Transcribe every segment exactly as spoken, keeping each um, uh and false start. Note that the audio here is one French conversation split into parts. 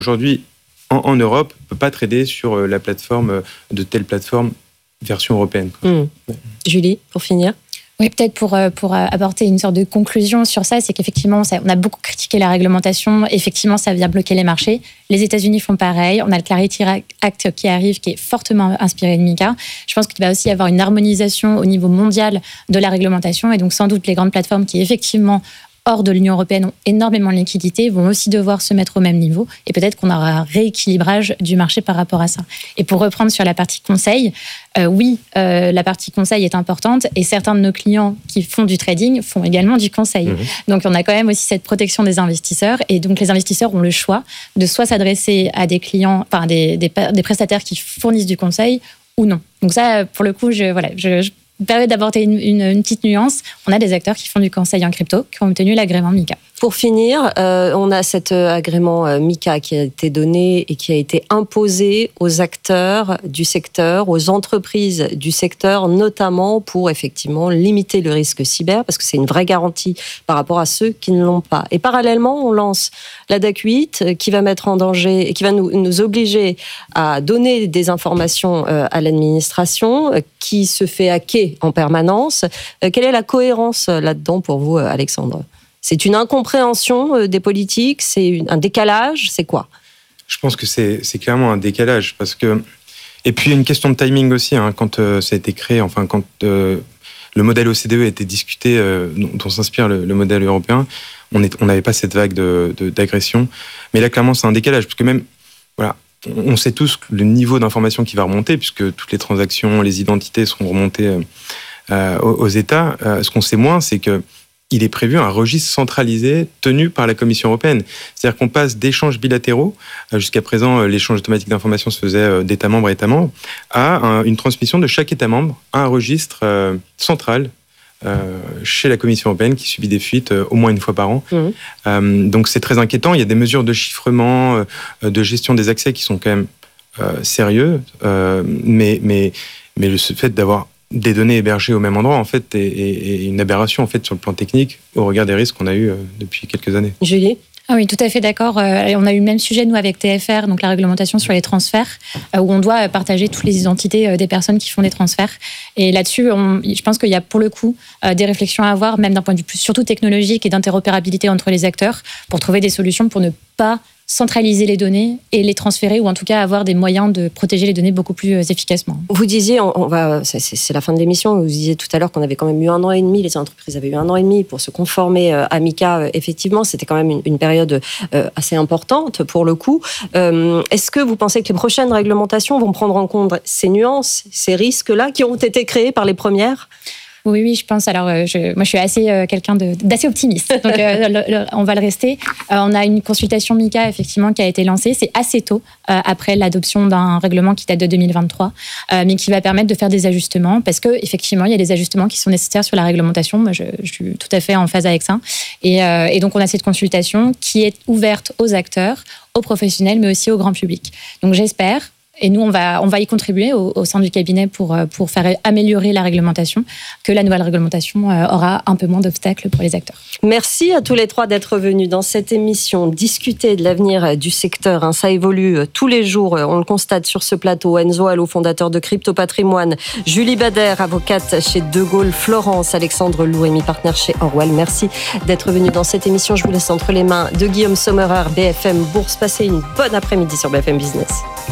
Aujourd'hui, en, en Europe, on ne peut pas trader sur la plateforme de telle plateforme version européenne. Mmh. Ouais. Julie, pour finir. Oui, peut-être pour, pour apporter une sorte de conclusion sur ça, c'est qu'effectivement, ça, on a beaucoup critiqué la réglementation. Effectivement, ça vient bloquer les marchés. Les États-Unis font pareil. On a le Clarity Act qui arrive, qui est fortement inspiré de MiCA. Je pense qu'il va aussi y avoir une harmonisation au niveau mondial de la réglementation. Et donc, sans doute, les grandes plateformes qui, effectivement, hors de l'Union européenne ont énormément de liquidités, vont aussi devoir se mettre au même niveau. Et peut-être qu'on aura un rééquilibrage du marché par rapport à ça. Et pour reprendre sur la partie conseil, euh, oui, euh, la partie conseil est importante. Et certains de nos clients qui font du trading font également du conseil. Mmh. Donc, on a quand même aussi cette protection des investisseurs. Et donc, les investisseurs ont le choix de soit s'adresser à des clients, enfin, des, des, des prestataires qui fournissent du conseil ou non. Donc ça, pour le coup, je, voilà, je, je permet d'apporter une, une, une petite nuance. On a des acteurs qui font du conseil en crypto, qui ont obtenu l'agrément MiCA. Pour finir, euh, on a cet agrément euh, MiCA qui a été donné et qui a été imposé aux acteurs du secteur, aux entreprises du secteur, notamment pour effectivement limiter le risque cyber, parce que c'est une vraie garantie par rapport à ceux qui ne l'ont pas. Et parallèlement, on lance la D A C huit qui va mettre en danger, qui va nous, nous obliger à donner des informations euh, à l'administration, euh, qui se fait hacker en permanence. Euh, quelle est la cohérence là-dedans pour vous, Alexandre ? C'est une incompréhension des politiques, c'est un décalage, c'est quoi ? Je pense que c'est, c'est clairement un décalage, parce que... Et puis, il y a une question de timing aussi, hein, quand euh, ça a été créé, enfin, quand euh, le modèle O C D E a été discuté, euh, dont, dont s'inspire le, le modèle européen, on n'avait pas cette vague de, de, d'agression. Mais là, clairement, c'est un décalage, parce que même, voilà, on sait tous le niveau d'information qui va remonter, puisque toutes les transactions, les identités seront remontées euh, euh, aux, aux États. Euh, ce qu'on sait moins, c'est que il est prévu un registre centralisé tenu par la Commission européenne. C'est-à-dire qu'on passe d'échanges bilatéraux, jusqu'à présent l'échange automatique d'informations se faisait d'État membre à État membre, à un, une transmission de chaque État membre à un registre euh, central euh, chez la Commission européenne qui subit des fuites euh, au moins une fois par an. Mmh. Euh, donc c'est très inquiétant. Il y a des mesures de chiffrement, euh, de gestion des accès qui sont quand même euh, sérieux, euh, mais, mais, mais le fait d'avoir des données hébergées au même endroit, en fait, est, est une aberration, en fait, sur le plan technique, au regard des risques qu'on a eus depuis quelques années. Julie ? Ah oui, tout à fait d'accord. Euh, on a eu le même sujet, nous, avec T F R, donc la réglementation sur les transferts, euh, où on doit partager toutes les identités euh, des personnes qui font des transferts. Et là-dessus, on, je pense qu'il y a, pour le coup, euh, des réflexions à avoir, même d'un point de vue plus, surtout technologique et d'interopérabilité entre les acteurs, pour trouver des solutions pour ne pas centraliser les données et les transférer, ou en tout cas avoir des moyens de protéger les données beaucoup plus efficacement. Vous disiez, on, on va, c'est, c'est la fin de l'émission, vous disiez tout à l'heure qu'on avait quand même eu un an et demi, les entreprises avaient eu un an et demi pour se conformer à MiCA. Effectivement, c'était quand même une, une période assez importante pour le coup. Euh, est-ce que vous pensez que les prochaines réglementations vont prendre en compte ces nuances, ces risques-là qui ont été créés par les premières ? Oui, oui, je pense. Alors, je, moi, je suis assez euh, quelqu'un de, d'assez optimiste. Donc, euh, le, le, on va le rester. Euh, on a une consultation MiCA, effectivement, qui a été lancée. C'est assez tôt, euh, après l'adoption d'un règlement qui date de deux mille vingt-trois, euh, mais qui va permettre de faire des ajustements, parce qu'effectivement, il y a des ajustements qui sont nécessaires sur la réglementation. Moi, je, je suis tout à fait en phase avec ça. Et, euh, et donc, on a cette consultation qui est ouverte aux acteurs, aux professionnels, mais aussi au grand public. Donc, j'espère... Et nous, on va, on va y contribuer au, au sein du cabinet pour, pour faire améliorer la réglementation, que la nouvelle réglementation aura un peu moins d'obstacles pour les acteurs. Merci à tous les trois d'être venus dans cette émission discuter de l'avenir du secteur. Ça évolue tous les jours, on le constate sur ce plateau. Enzo Allo, fondateur de Crypto Patrimoine, Julie Bader, avocate chez De Gaulle, Florence, Alexandre Louemi, partenaire chez Orwell. Merci d'être venus dans cette émission. Je vous laisse entre les mains de Guillaume Sommerer, B F M Bourse. Passez une bonne après-midi sur B F M Business.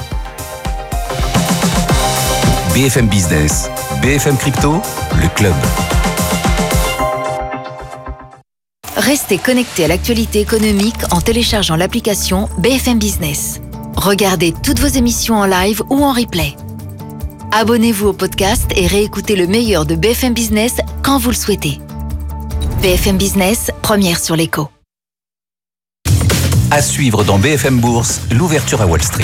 B F M Business, B F M Crypto, le club. Restez connectés à l'actualité économique en téléchargeant l'application B F M Business. Regardez toutes vos émissions en live ou en replay. Abonnez-vous au podcast et réécoutez le meilleur de B F M Business quand vous le souhaitez. B F M Business, première sur l'écho. À suivre dans B F M Bourse, l'ouverture à Wall Street.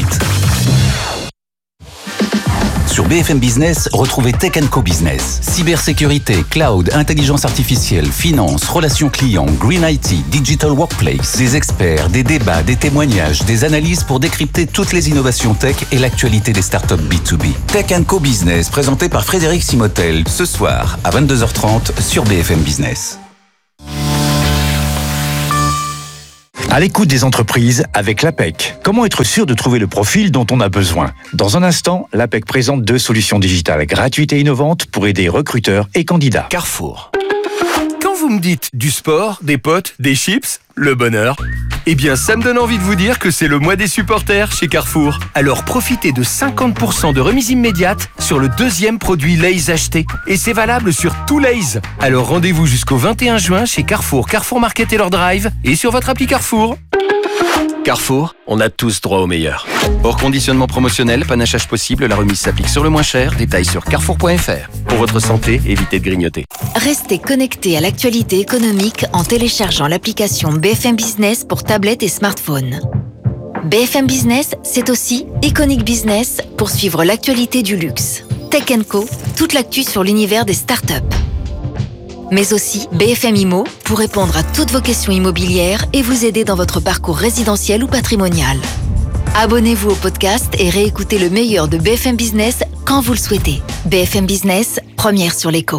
Sur B F M Business, retrouvez Tech and Co Business. Cybersécurité, cloud, intelligence artificielle, finance, relations clients, green I T, digital workplace. Des experts, des débats, des témoignages, des analyses pour décrypter toutes les innovations tech et l'actualité des startups B deux B. Tech and Co Business, présenté par Frédéric Simotel, ce soir à vingt-deux heures trente sur B F M Business. À l'écoute des entreprises avec l'A P E C. Comment être sûr de trouver le profil dont on a besoin ? Dans un instant, l'A P E C présente deux solutions digitales gratuites et innovantes pour aider recruteurs et candidats. Carrefour. Quand vous me dites du sport, des potes, des chips, le bonheur, eh bien ça me donne envie de vous dire que c'est le mois des supporters chez Carrefour. Alors profitez de cinquante pour cent de remise immédiate sur le deuxième produit Lay's acheté. Et c'est valable sur tout Lay's. Alors rendez-vous jusqu'au vingt et un juin chez Carrefour, Carrefour Market et leur drive et sur votre appli Carrefour. Carrefour, on a tous droit au meilleur. Hors conditionnement promotionnel, panachage possible, la remise s'applique sur le moins cher. Détails sur carrefour point f r. Pour votre santé, évitez de grignoter. Restez connectés à l'actualité économique en téléchargeant l'application B F M Business pour tablette et smartphone. B F M Business, c'est aussi Iconic Business pour suivre l'actualité du luxe. Tech and Co, toute l'actu sur l'univers des startups. Mais aussi B F M Immo pour répondre à toutes vos questions immobilières et vous aider dans votre parcours résidentiel ou patrimonial. Abonnez-vous au podcast et réécoutez le meilleur de B F M Business quand vous le souhaitez. B F M Business, première sur l'écho.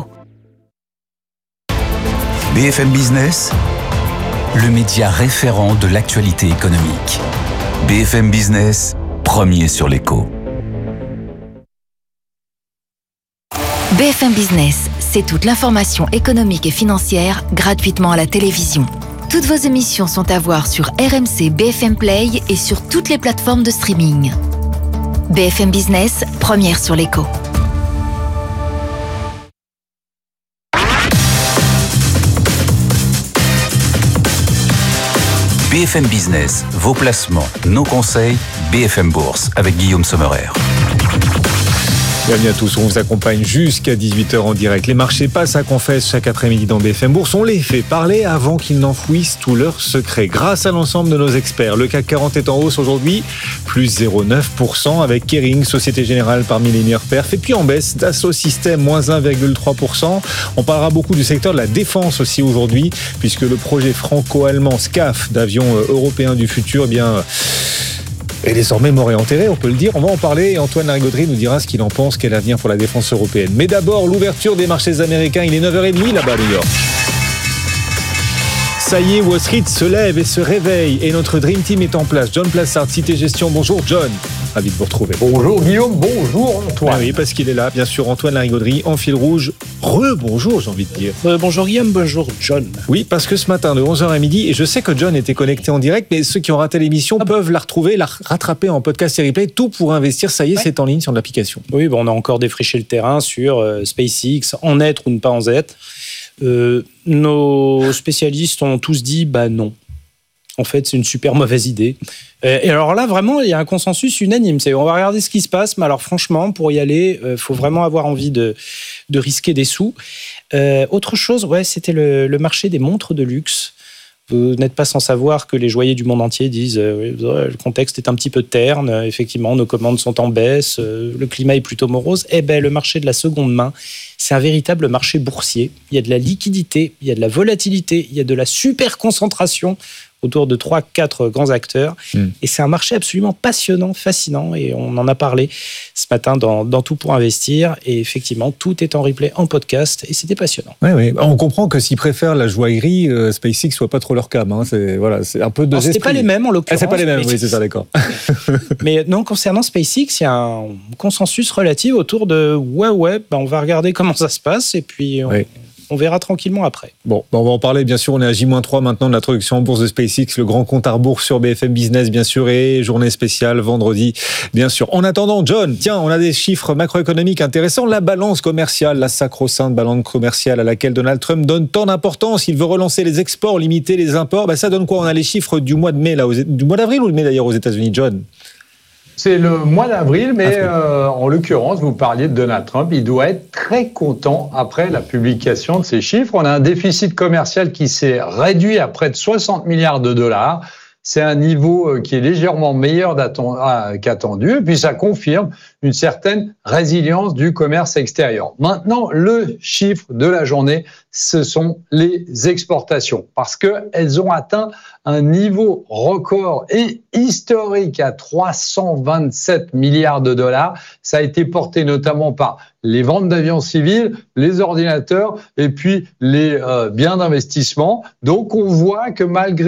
B F M Business, le média référent de l'actualité économique. B F M Business, premier sur l'écho. B F M Business, c'est toute l'information économique et financière gratuitement à la télévision. Toutes vos émissions sont à voir sur R M C B F M Play et sur toutes les plateformes de streaming. B F M Business, première sur l'écho. B F M Business, vos placements, nos conseils, B F M Bourse avec Guillaume Sommerer. Bienvenue à tous, on vous accompagne jusqu'à dix-huit heures en direct. Les marchés passent à confesse chaque après-midi dans B F M Bourse. On les fait parler avant qu'ils n'enfouissent tous leurs secrets. Grâce à l'ensemble de nos experts, le C A C quarante est en hausse aujourd'hui, plus zéro virgule neuf pour cent avec Kering, Société Générale parmi les meilleurs perfs. Et puis en baisse, Dassault Systèmes, moins un virgule trois pour cent. On parlera beaucoup du secteur de la défense aussi aujourd'hui, puisque le projet franco-allemand SCAF d'avions européens du futur, eh bien... est désormais mort et enterré, on peut le dire. On va en parler et Antoine Larigauderie nous dira ce qu'il en pense, quel avenir pour la défense européenne. Mais d'abord, l'ouverture des marchés américains. Il est neuf heures trente là-bas à New York. Ça y est, Wall Street se lève et se réveille et notre Dream Team est en place. John Plassard, Cité Gestion. Bonjour John, ravi de vous retrouver. Bonjour Guillaume, bonjour Antoine. Ah oui, parce qu'il est là, bien sûr, Antoine Larigauderie en fil rouge. Re-bonjour, j'ai envie de dire. Euh, bonjour Guillaume, bonjour John. Oui, parce que ce matin de onze heures à midi, et je sais que John était connecté en direct, mais ceux qui ont raté l'émission ah peuvent la retrouver, la rattraper en podcast et replay. Tout pour investir, ça y est, ouais. C'est en ligne sur l'application. Oui, bon, on a encore défriché le terrain sur euh, SpaceX, en être ou ne pas en être. Euh, nos spécialistes ont tous dit bah non. En fait, c'est une super mauvaise idée. Et alors là, vraiment, il y a un consensus unanime. C'est on va regarder ce qui se passe, mais alors franchement, pour y aller, il euh, faut vraiment avoir envie de, de risquer des sous. Euh, autre chose, ouais, c'était le, le marché des montres de luxe. Vous n'êtes pas sans savoir que les joailliers du monde entier disent euh, le contexte est un petit peu terne, euh, effectivement, nos commandes sont en baisse, euh, le climat est plutôt morose. Eh bien, le marché de la seconde main, c'est un véritable marché boursier. Il y a de la liquidité, il y a de la volatilité, il y a de la super concentration autour de trois quatre grands acteurs. Mmh. Et c'est un marché absolument passionnant, fascinant. Et on en a parlé ce matin dans, dans Tout pour investir. Et effectivement, tout est en replay, en podcast. Et c'était passionnant. Oui, oui. On comprend que s'ils préfèrent la joaillerie, euh, SpaceX ne soit pas trop leur cam. Hein. C'est, voilà, c'est un peu deux esprits. Ce n'est pas les mêmes, en l'occurrence. Ah, c'est pas les mêmes, oui, c'est ça, d'accord. Mais non, concernant SpaceX, il y a un consensus relatif autour de ouais, ouais, bah, on va regarder comment ça se passe. Et puis... On... Oui. On verra tranquillement après. Bon, on va en parler, bien sûr. On est à J moins trois maintenant de l'introduction en bourse de SpaceX, le grand compte à rebours sur B F M Business, bien sûr, et journée spéciale vendredi, bien sûr. En attendant, John, tiens, on a des chiffres macroéconomiques intéressants. La balance commerciale, la sacro-sainte balance commerciale à laquelle Donald Trump donne tant d'importance. Il veut relancer les exports, limiter les imports. Ben, ça donne quoi? On a les chiffres du mois de mai, là, aux... du mois d'avril ou de mai d'ailleurs aux États-Unis, John? C'est le mois d'avril, mais euh, en l'occurrence, vous parliez de Donald Trump. Il doit être très content après la publication de ces chiffres. On a un déficit commercial qui s'est réduit à près de soixante milliards de dollars. C'est un niveau qui est légèrement meilleur qu'attendu. Et puis, ça confirme une certaine résilience du commerce extérieur. Maintenant, le chiffre de la journée, ce sont les exportations. Parce qu'elles ont atteint un niveau record et historique à trois cent vingt-sept milliards de dollars. Ça a été porté notamment par les ventes d'avions civils, les ordinateurs et puis les euh, biens d'investissement. Donc, on voit que malgré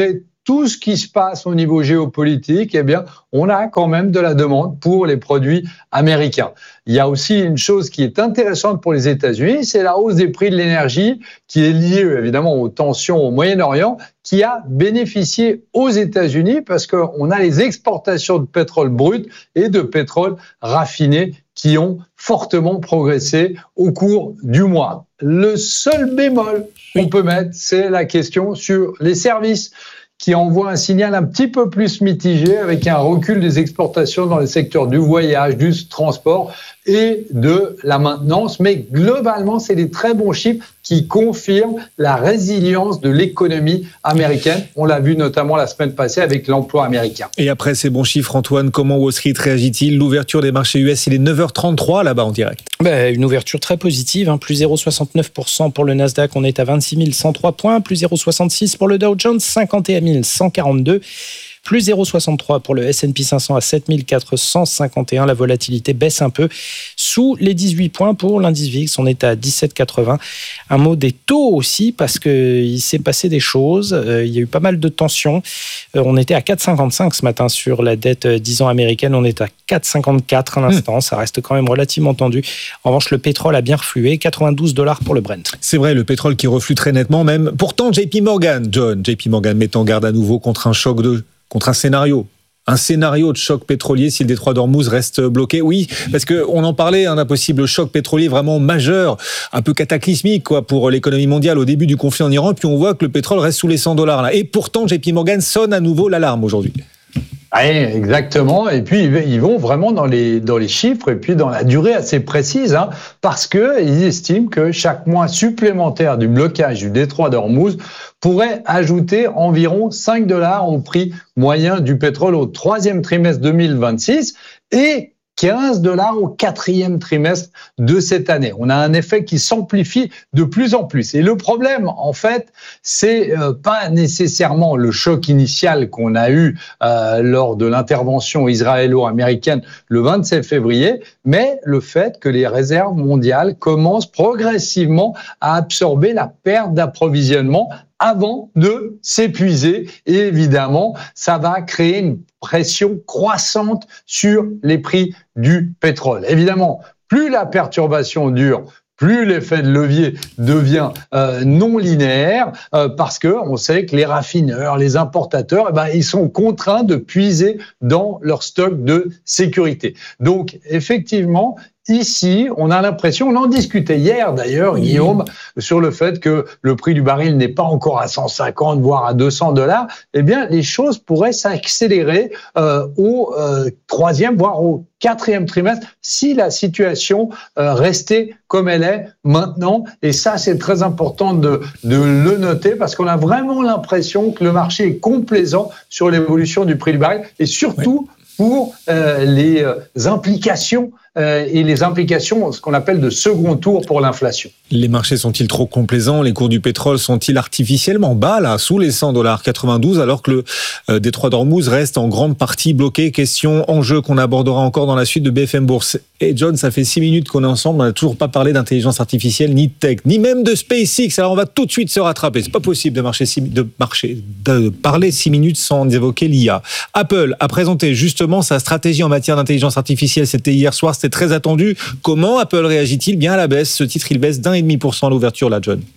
tout ce qui se passe au niveau géopolitique, eh bien, on a quand même de la demande pour les produits américains. Il y a aussi une chose qui est intéressante pour les États-Unis, c'est la hausse des prix de l'énergie qui est liée évidemment aux tensions au Moyen-Orient, qui a bénéficié aux États-Unis parce qu'on a les exportations de pétrole brut et de pétrole raffiné qui ont fortement progressé au cours du mois. Le seul bémol qu'on peut mettre, c'est la question sur les services, qui envoie un signal un petit peu plus mitigé avec un recul des exportations dans les secteurs du voyage, du transport et de la maintenance. Mais globalement, c'est des très bons chiffres qui confirment la résilience de l'économie américaine. On l'a vu notamment la semaine passée avec l'emploi américain. Et après ces bons chiffres, Antoine, comment Wall Street réagit-il ? L'ouverture des marchés U S, il est neuf heures trente-trois là-bas en direct. Ben, une ouverture très positive, hein, plus zéro virgule soixante-neuf pour cent pour le Nasdaq, on est à vingt-six mille cent trois points, plus zéro virgule soixante-six pour le Dow Jones, cinquante et un mille cent quarante-deux. Plus zéro virgule soixante-trois pour le S and P cinq cents à sept mille quatre cent cinquante et un. La volatilité baisse un peu sous les dix-huit points pour l'indice V I X. On est à dix-sept virgule quatre-vingts. Un mot des taux aussi parce qu'il s'est passé des choses. Il y a eu pas mal de tensions. On était à quatre virgule cinquante-cinq ce matin sur la dette dix ans américaine. On est à quatre virgule cinquante-quatre à l'instant. Ça reste quand même relativement tendu. En revanche, le pétrole a bien reflué. quatre-vingt-douze dollars pour le Brent. C'est vrai, le pétrole qui reflue très nettement même. Pourtant, J P Morgan, John, J P Morgan met en garde à nouveau contre un choc de... contre un scénario. Un scénario de choc pétrolier si le détroit d'Ormuz reste bloqué. Oui, parce qu'on en parlait, hein, d'un possible choc pétrolier vraiment majeur, un peu cataclysmique quoi, pour l'économie mondiale au début du conflit en Iran. Puis on voit que le pétrole reste sous les cent dollars. Là. Et pourtant, J P Morgan sonne à nouveau l'alarme aujourd'hui. Oui, exactement. Et puis, ils vont vraiment dans les, dans les chiffres et puis dans la durée assez précise, hein, parce qu'ils estiment que chaque mois supplémentaire du blocage du détroit d'Ormuz pourrait ajouter environ cinq dollars au prix moyen du pétrole au troisième trimestre deux mille vingt-six et quinze dollars au quatrième trimestre de cette année. On a un effet qui s'amplifie de plus en plus. Et le problème, en fait, c'est euh, pas nécessairement le choc initial qu'on a eu euh, lors de l'intervention israélo-américaine le vingt-sept février, mais le fait que les réserves mondiales commencent progressivement à absorber la perte d'approvisionnement avant de s'épuiser. Et évidemment, ça va créer une pression croissante sur les prix du pétrole. Évidemment, plus la perturbation dure, plus l'effet de levier devient euh, non linéaire, euh, parce que on sait que les raffineurs, les importateurs, eh ben, ils sont contraints de puiser dans leur stock de sécurité. Donc, effectivement, ici, on a l'impression, on en discutait hier d'ailleurs, oui. Guillaume, sur le fait que le prix du baril n'est pas encore à cent cinquante, voire à deux cents dollars. Eh bien, les choses pourraient s'accélérer euh, au euh, troisième, voire au quatrième trimestre, si la situation euh, restait comme elle est maintenant. Et ça, c'est très important de, de le noter, parce qu'on a vraiment l'impression que le marché est complaisant sur l'évolution du prix du baril, et surtout oui. pour euh, les euh, implications euh, et les implications, ce qu'on appelle de second tour pour l'inflation. Les marchés sont-ils trop complaisants ? Les cours du pétrole sont-ils artificiellement bas, là, sous les cent dollars quatre-vingt-douze, alors que le euh, détroit d'Ormuz reste en grande partie bloqué ? Question, enjeu qu'on abordera encore dans la suite de B F M Bourse. Et John, ça fait six minutes qu'on est ensemble, on n'a toujours pas parlé d'intelligence artificielle, ni de tech, ni même de SpaceX. Alors on va tout de suite se rattraper. C'est pas possible de, marcher six, de, marcher, de parler six minutes sans évoquer l'I A. Apple a présenté justement sa stratégie en matière d'intelligence artificielle. C'était hier soir, c'était très attendu. Comment Apple réagit-il ? Bien à la baisse. Ce titre, il baisse d'un virgule cinq pour cent à l'ouverture, là, John.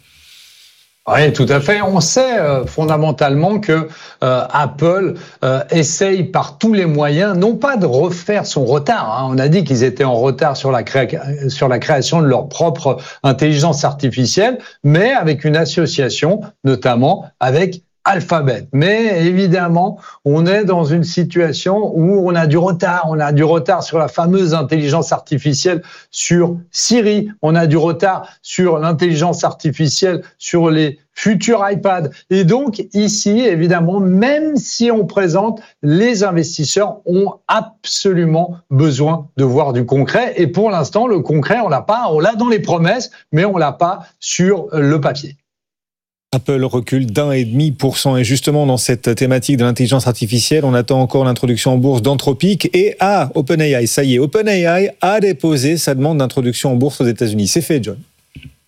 Oui, tout à fait. On sait euh, fondamentalement que euh, Apple euh, essaye par tous les moyens, non pas de refaire son retard. Hein. On a dit qu'ils étaient en retard sur la, créa- sur la création de leur propre intelligence artificielle, mais avec une association, notamment avec Alphabet. Mais évidemment, on est dans une situation où on a du retard. On a du retard sur la fameuse intelligence artificielle sur Siri. On a du retard sur l'intelligence artificielle sur les futurs iPad. Et donc, ici, évidemment, même si on présente, les investisseurs ont absolument besoin de voir du concret. Et pour l'instant, le concret, on l'a pas. On l'a dans les promesses, mais on l'a pas sur le papier. Apple recule d'un et demi pour cent. Et justement, dans cette thématique de l'intelligence artificielle, on attend encore l'introduction en bourse d'Anthropic et à ah, OpenAI. Ça y est, OpenAI a déposé sa demande d'introduction en bourse aux États-Unis. C'est fait, John.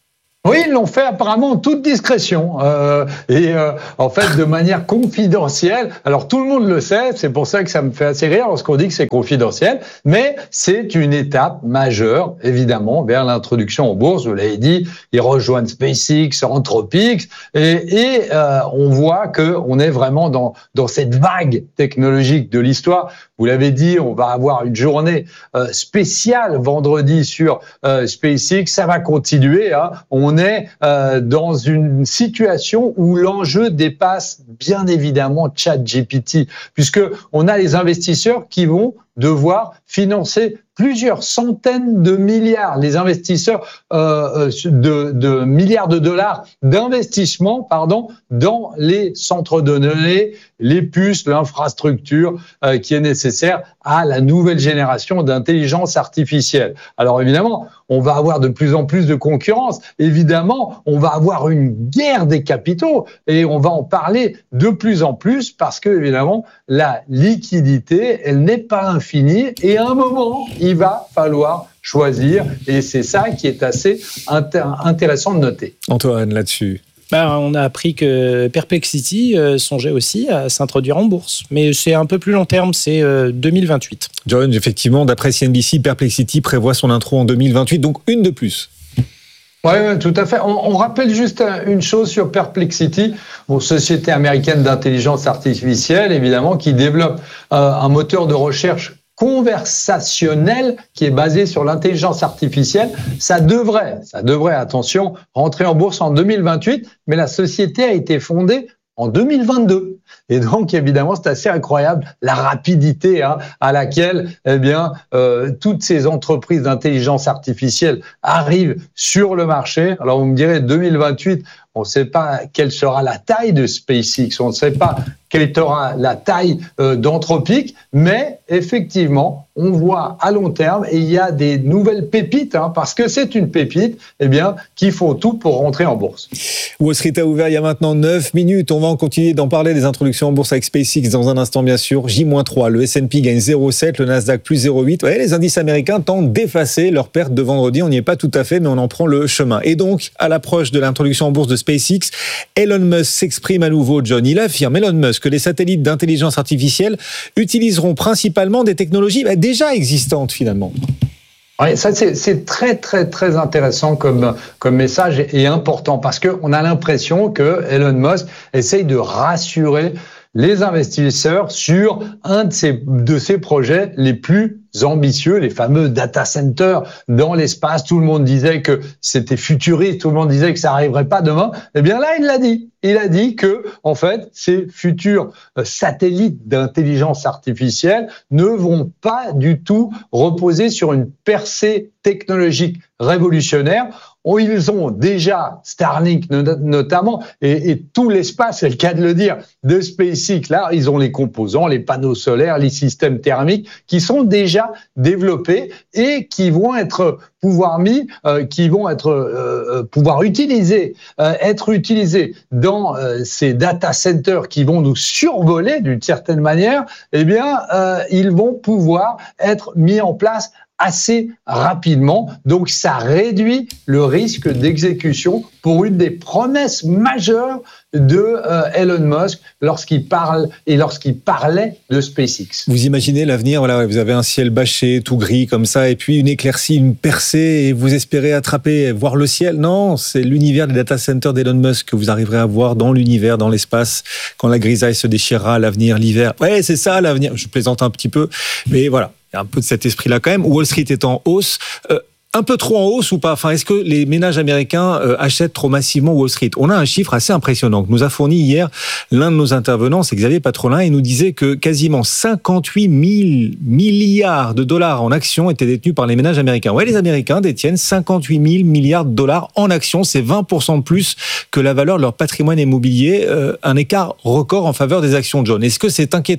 Oui, ils l'ont fait apparemment en toute discrétion euh, et euh, en fait de manière confidentielle. Alors tout le monde le sait, c'est pour ça que ça me fait assez rire lorsqu'on dit que c'est confidentiel, mais c'est une étape majeure, évidemment, vers l'introduction en bourse. Vous l'avez dit, ils rejoignent SpaceX, Anthropic, et, et euh, on voit que on est vraiment dans dans cette vague technologique de l'histoire. Vous l'avez dit, on va avoir une journée euh, spéciale vendredi sur euh, SpaceX. Ça va continuer. Hein. On est euh, dans une situation où l'enjeu dépasse bien évidemment ChatGPT, puisque on a les investisseurs qui vont devoir financer plusieurs centaines de milliards, les investisseurs euh, de, de milliards de dollars d'investissement, pardon, dans les centres de données, les puces, l'infrastructure euh, qui est nécessaire à la nouvelle génération d'intelligence artificielle. Alors évidemment, on va avoir de plus en plus de concurrence. Évidemment, on va avoir une guerre des capitaux et on va en parler de plus en plus parce que évidemment, la liquidité, elle n'est pas infinie et à un moment, il va falloir choisir et c'est ça qui est assez inter- intéressant de noter. Antoine, là-dessus. Ben, on a appris que Perplexity euh, songeait aussi à s'introduire en bourse. Mais c'est un peu plus long terme, c'est euh, deux mille vingt-huit. John, effectivement, d'après C N B C, Perplexity prévoit son intro en deux mille vingt-huit, donc une de plus. Oui, ouais, tout à fait. On, on rappelle juste une chose sur Perplexity, bon, société américaine d'intelligence artificielle, évidemment, qui développe euh, un moteur de recherche conversationnel qui est basé sur l'intelligence artificielle. Ça devrait, ça devrait, attention, rentrer en bourse en deux mille vingt-huit, mais la société a été fondée en deux mille vingt-deux. Et donc, évidemment, c'est assez incroyable la rapidité hein, à laquelle eh bien, euh, toutes ces entreprises d'intelligence artificielle arrivent sur le marché. Alors, vous me direz, deux mille vingt-huit, on ne sait pas quelle sera la taille de SpaceX, on ne sait pas quelle sera la taille euh, d'Anthropic, mais effectivement, on voit à long terme, et il y a des nouvelles pépites, hein, parce que c'est une pépite, eh bien, qui font tout pour rentrer en bourse. Wall Street a ouvert il y a maintenant neuf minutes. On va en continuer d'en parler des introductions en bourse avec SpaceX dans un instant, bien sûr. J moins trois, le S and P gagne zéro virgule sept, le Nasdaq plus zéro virgule huit. Ouais, les indices américains tentent d'effacer leur perte de vendredi. On n'y est pas tout à fait, mais on en prend le chemin. Et donc, à l'approche de l'introduction en bourse de SpaceX, Elon Musk s'exprime à nouveau, John. Il affirme, Elon Musk, que les satellites d'intelligence artificielle utiliseront principalement des technologies bah, déjà existantes, finalement. Oui, ça c'est, c'est très très très intéressant comme comme message et, et important parce que on a l'impression que Elon Musk essaye de rassurer les investisseurs sur un de ces de ces projets les plus ambitieux, les fameux data centers dans l'espace. Tout le monde disait que c'était futuriste, tout le monde disait que ça arriverait pas demain. Eh bien là, il l'a dit. Il a dit que, en fait, ces futurs satellites d'intelligence artificielle ne vont pas du tout reposer sur une percée technologique révolutionnaire. Ils ont déjà Starlink notamment et, et tout l'espace, c'est le cas de le dire, de SpaceX. Là, ils ont les composants, les panneaux solaires, les systèmes thermiques qui sont déjà développés et qui vont être pouvoir mis, euh, qui vont être euh, pouvoir utiliser, euh, être utilisés dans euh, ces data centers qui vont nous survoler d'une certaine manière. Eh bien, euh, ils vont pouvoir être mis en place assez rapidement. Donc, ça réduit le risque d'exécution pour une des promesses majeures de euh, Elon Musk lorsqu'il parle et lorsqu'il parlait de SpaceX. Vous imaginez l'avenir, voilà, vous avez un ciel bâché, tout gris comme ça, et puis une éclaircie, une percée, et vous espérez attraper, voir le ciel. Non, c'est l'univers des data centers d'Elon Musk que vous arriverez à voir dans l'univers, dans l'espace, quand la grisaille se déchirera, l'avenir, l'hiver. Ouais, c'est ça l'avenir. Je plaisante un petit peu, mais voilà. Il y a un peu de cet esprit-là quand même. Wall Street est en hausse. Euh, un peu trop en hausse ou pas ? Enfin, est-ce que les ménages américains euh, achètent trop massivement Wall Street ? On a un chiffre assez impressionnant que nous a fourni hier l'un de nos intervenants, c'est Xavier Patrolin. Il nous disait que quasiment cinquante-huit mille milliards de dollars en actions étaient détenus par les ménages américains. Ouais, les Américains détiennent cinquante-huit mille milliards de dollars en actions. C'est vingt pour cent de plus que la valeur de leur patrimoine immobilier. Euh, un écart record en faveur des actions, John. Est-ce que c'est inquiétant ?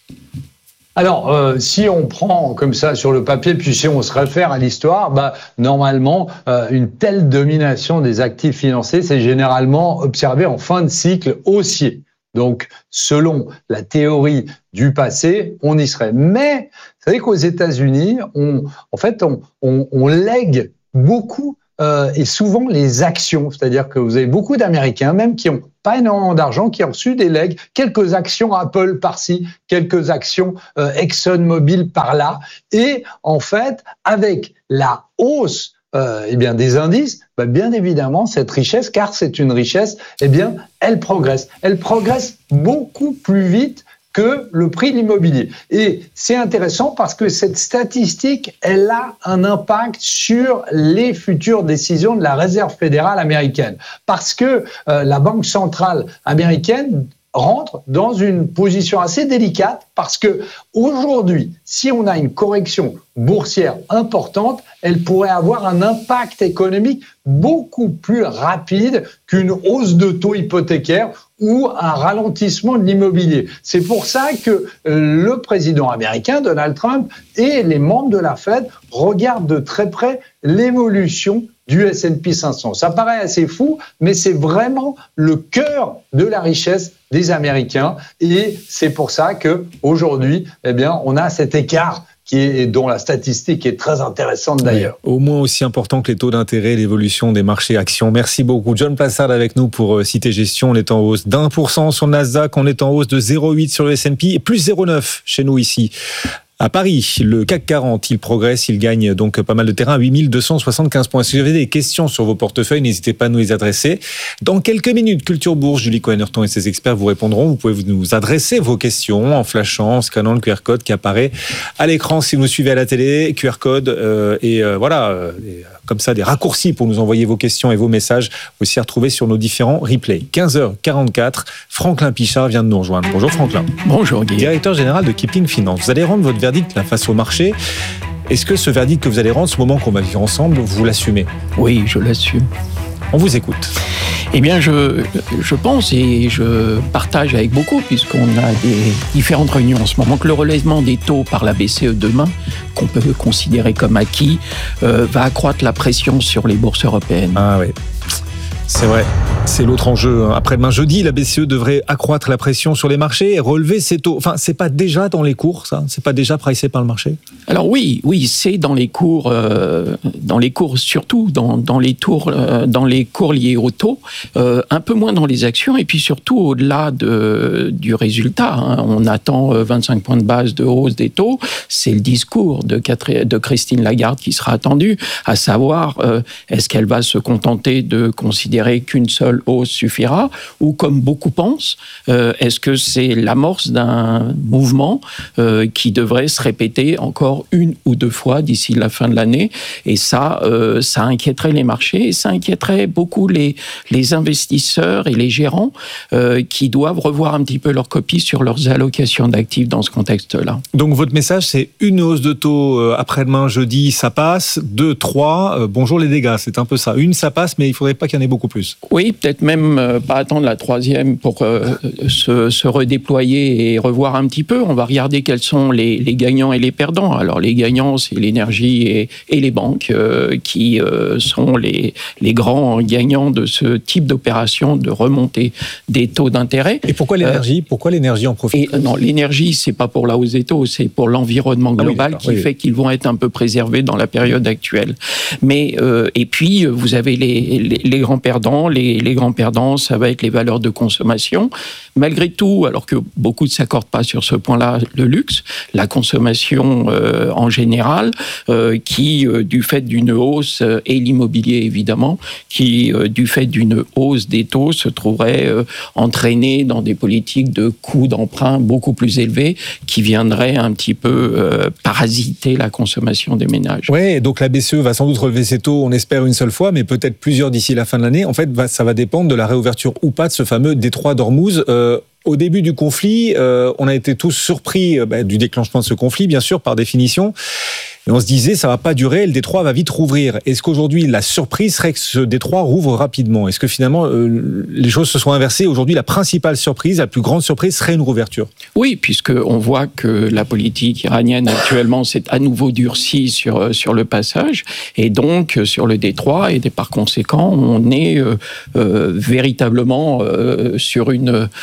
Alors, euh, si on prend comme ça sur le papier, puis si on se réfère à l'histoire, bah, normalement, euh, une telle domination des actifs financiers, c'est généralement observé en fin de cycle haussier. Donc, selon la théorie du passé, on y serait. Mais, vous savez qu'aux États-Unis, on, en fait, on, on, on lègue beaucoup euh, est souvent les actions. C'est-à-dire que vous avez beaucoup d'Américains, même qui n'ont pas énormément d'argent, qui ont reçu des legs, quelques actions Apple par-ci, quelques actions euh, ExxonMobil par-là. Et en fait, avec la hausse euh, eh bien, des indices, bah, bien évidemment, cette richesse, car c'est une richesse, eh bien, elle progresse. Elle progresse beaucoup plus vite que le prix de l'immobilier. Et c'est intéressant parce que cette statistique, elle a un impact sur les futures décisions de la Réserve fédérale américaine. Parce que euh, la Banque centrale américaine rentre dans une position assez délicate parce que aujourd'hui, si on a une correction boursière importante, elle pourrait avoir un impact économique beaucoup plus rapide qu'une hausse de taux hypothécaires ou un ralentissement de l'immobilier. C'est pour ça que le président américain, Donald Trump, et les membres de la Fed regardent de très près l'évolution du S and P cinq cents. Ça paraît assez fou, mais c'est vraiment le cœur de la richesse des Américains. Et c'est pour ça qu'aujourd'hui, eh bien, on a cet écart qui est, dont la statistique est très intéressante d'ailleurs. Oui, au moins aussi important que les taux d'intérêt et l'évolution des marchés actions. Merci beaucoup. John Plassard avec nous pour Cité Gestion. On est en hausse d'un pour cent sur le Nasdaq, on est en hausse de zéro virgule huit sur le S and P et plus zéro virgule neuf chez nous ici. À Paris, le C A C quarante, il progresse, il gagne donc pas mal de terrain, huit mille deux cent soixante-quinze points. Si vous avez des questions sur vos portefeuilles, n'hésitez pas à nous les adresser. Dans quelques minutes, Culture Bourse, Julie Cohen-Hurton et ses experts vous répondront. Vous pouvez nous adresser vos questions en flashant, en scannant le Q R code qui apparaît à l'écran si vous nous suivez à la télé. Q R code euh, et euh, voilà, euh, et, euh, comme ça, des raccourcis pour nous envoyer vos questions et vos messages aussi à retrouver sur nos différents replays. quinze heures quarante-quatre, Franklin Pichard vient de nous rejoindre. Bonjour Franklin. Bonjour Guy. Directeur général de Kipling Finance. Vous allez rendre votre verdict là, face au marché. Est-ce que ce verdict que vous allez rendre, ce moment qu'on va vivre ensemble, vous l'assumez ? Oui, je l'assume. On vous écoute. Eh bien, je, je pense et je partage avec beaucoup, puisqu'on a des différentes réunions en ce moment, que le relèvement des taux par la B C E demain, qu'on peut considérer comme acquis, euh, va accroître la pression sur les bourses européennes. Ah oui. C'est vrai, c'est l'autre enjeu. Après-demain jeudi, la B C E devrait accroître la pression sur les marchés et relever ses taux. Enfin, c'est pas déjà dans les cours, ça ? C'est pas déjà pricé par le marché ? Alors oui, oui, c'est dans les cours, euh, dans les cours surtout, dans, dans les tours, euh, dans les cours liés au taux, euh, un peu moins dans les actions et puis surtout au-delà de, du résultat. Hein. On attend vingt-cinq points de base de hausse des taux. C'est le discours de, Catherine, de Christine Lagarde qui sera attendu, à savoir euh, est-ce qu'elle va se contenter de considérer qu'une seule hausse suffira, ou comme beaucoup pensent, euh, est-ce que c'est l'amorce d'un mouvement euh, qui devrait se répéter encore une ou deux fois d'ici la fin de l'année ? Et ça, euh, ça inquiéterait les marchés, et ça inquiéterait beaucoup les, les investisseurs et les gérants euh, qui doivent revoir un petit peu leur copie sur leurs allocations d'actifs dans ce contexte-là. Donc votre message, c'est une hausse de taux euh, après-demain, jeudi, ça passe. Deux, trois, euh, bonjour les dégâts, c'est un peu ça. Une, ça passe, mais il ne faudrait pas qu'il y en ait beaucoup plus. Oui, peut-être même euh, pas attendre la troisième pour euh, se, se redéployer et revoir un petit peu. On va regarder quels sont les, les gagnants et les perdants. Alors les gagnants, c'est l'énergie et, et les banques euh, qui euh, sont les, les grands gagnants de ce type d'opération de remontée des taux d'intérêt. Et pourquoi l'énergie ? euh, Pourquoi l'énergie en profite ? et, Non, l'énergie, c'est pas pour la hausse des taux, c'est pour l'environnement global ah oui, qui oui, fait oui. qu'ils vont être un peu préservés dans la période actuelle. Mais euh, et puis vous avez les, les, les grands perdants. Les, les grands perdants, ça va être les valeurs de consommation. Malgré tout, alors que beaucoup ne s'accordent pas sur ce point-là, le luxe, la consommation euh, en général, euh, qui, euh, du fait d'une hausse, euh, et l'immobilier évidemment, qui, euh, du fait d'une hausse des taux, se trouverait euh, entraîné dans des politiques de coûts d'emprunt beaucoup plus élevés, qui viendraient un petit peu euh, parasiter la consommation des ménages. Oui, donc la B C E va sans doute relever ses taux, on espère une seule fois, mais peut-être plusieurs d'ici la fin de l'année. En fait, ça va dépendre de la réouverture ou pas de ce fameux détroit d'Ormuz. Euh, au début du conflit, euh, on a été tous surpris euh, bah, du déclenchement de ce conflit, bien sûr, par définition. Et on se disait, ça va pas durer, le détroit va vite rouvrir. Est-ce qu'aujourd'hui, la surprise serait que ce détroit rouvre rapidement ? Est-ce que finalement, euh, les choses se sont inversées ? Aujourd'hui, la principale surprise, la plus grande surprise serait une rouverture ? Oui, puisqu'on voit que la politique iranienne actuellement s'est à nouveau durcie sur, sur le passage, et donc sur le détroit, et par conséquent, on est euh, euh, véritablement euh, sur une...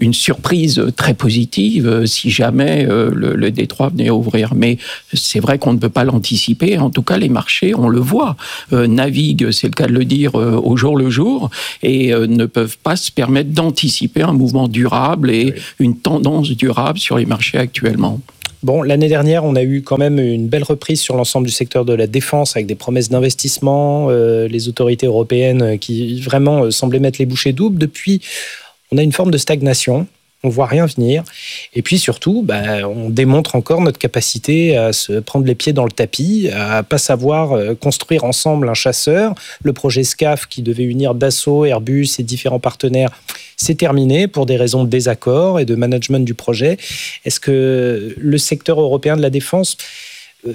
une surprise très positive si jamais le, le détroit venait à ouvrir. Mais c'est vrai qu'on ne peut pas l'anticiper. En tout cas, les marchés, on le voit, euh, naviguent, c'est le cas de le dire, euh, au jour le jour, et euh, ne peuvent pas se permettre d'anticiper un mouvement durable et oui. une tendance durable sur les marchés actuellement. Bon, l'année dernière, on a eu quand même une belle reprise sur l'ensemble du secteur de la défense avec des promesses d'investissement, euh, les autorités européennes qui vraiment euh, semblaient mettre les bouchées doubles. Depuis, on a une forme de stagnation. On ne voit rien venir. Et puis surtout, bah, on démontre encore notre capacité à se prendre les pieds dans le tapis, à ne pas savoir construire ensemble un chasseur. Le projet SCAF qui devait unir Dassault, Airbus et différents partenaires, c'est terminé pour des raisons de désaccord et de management du projet. Est-ce que le secteur européen de la défense euh,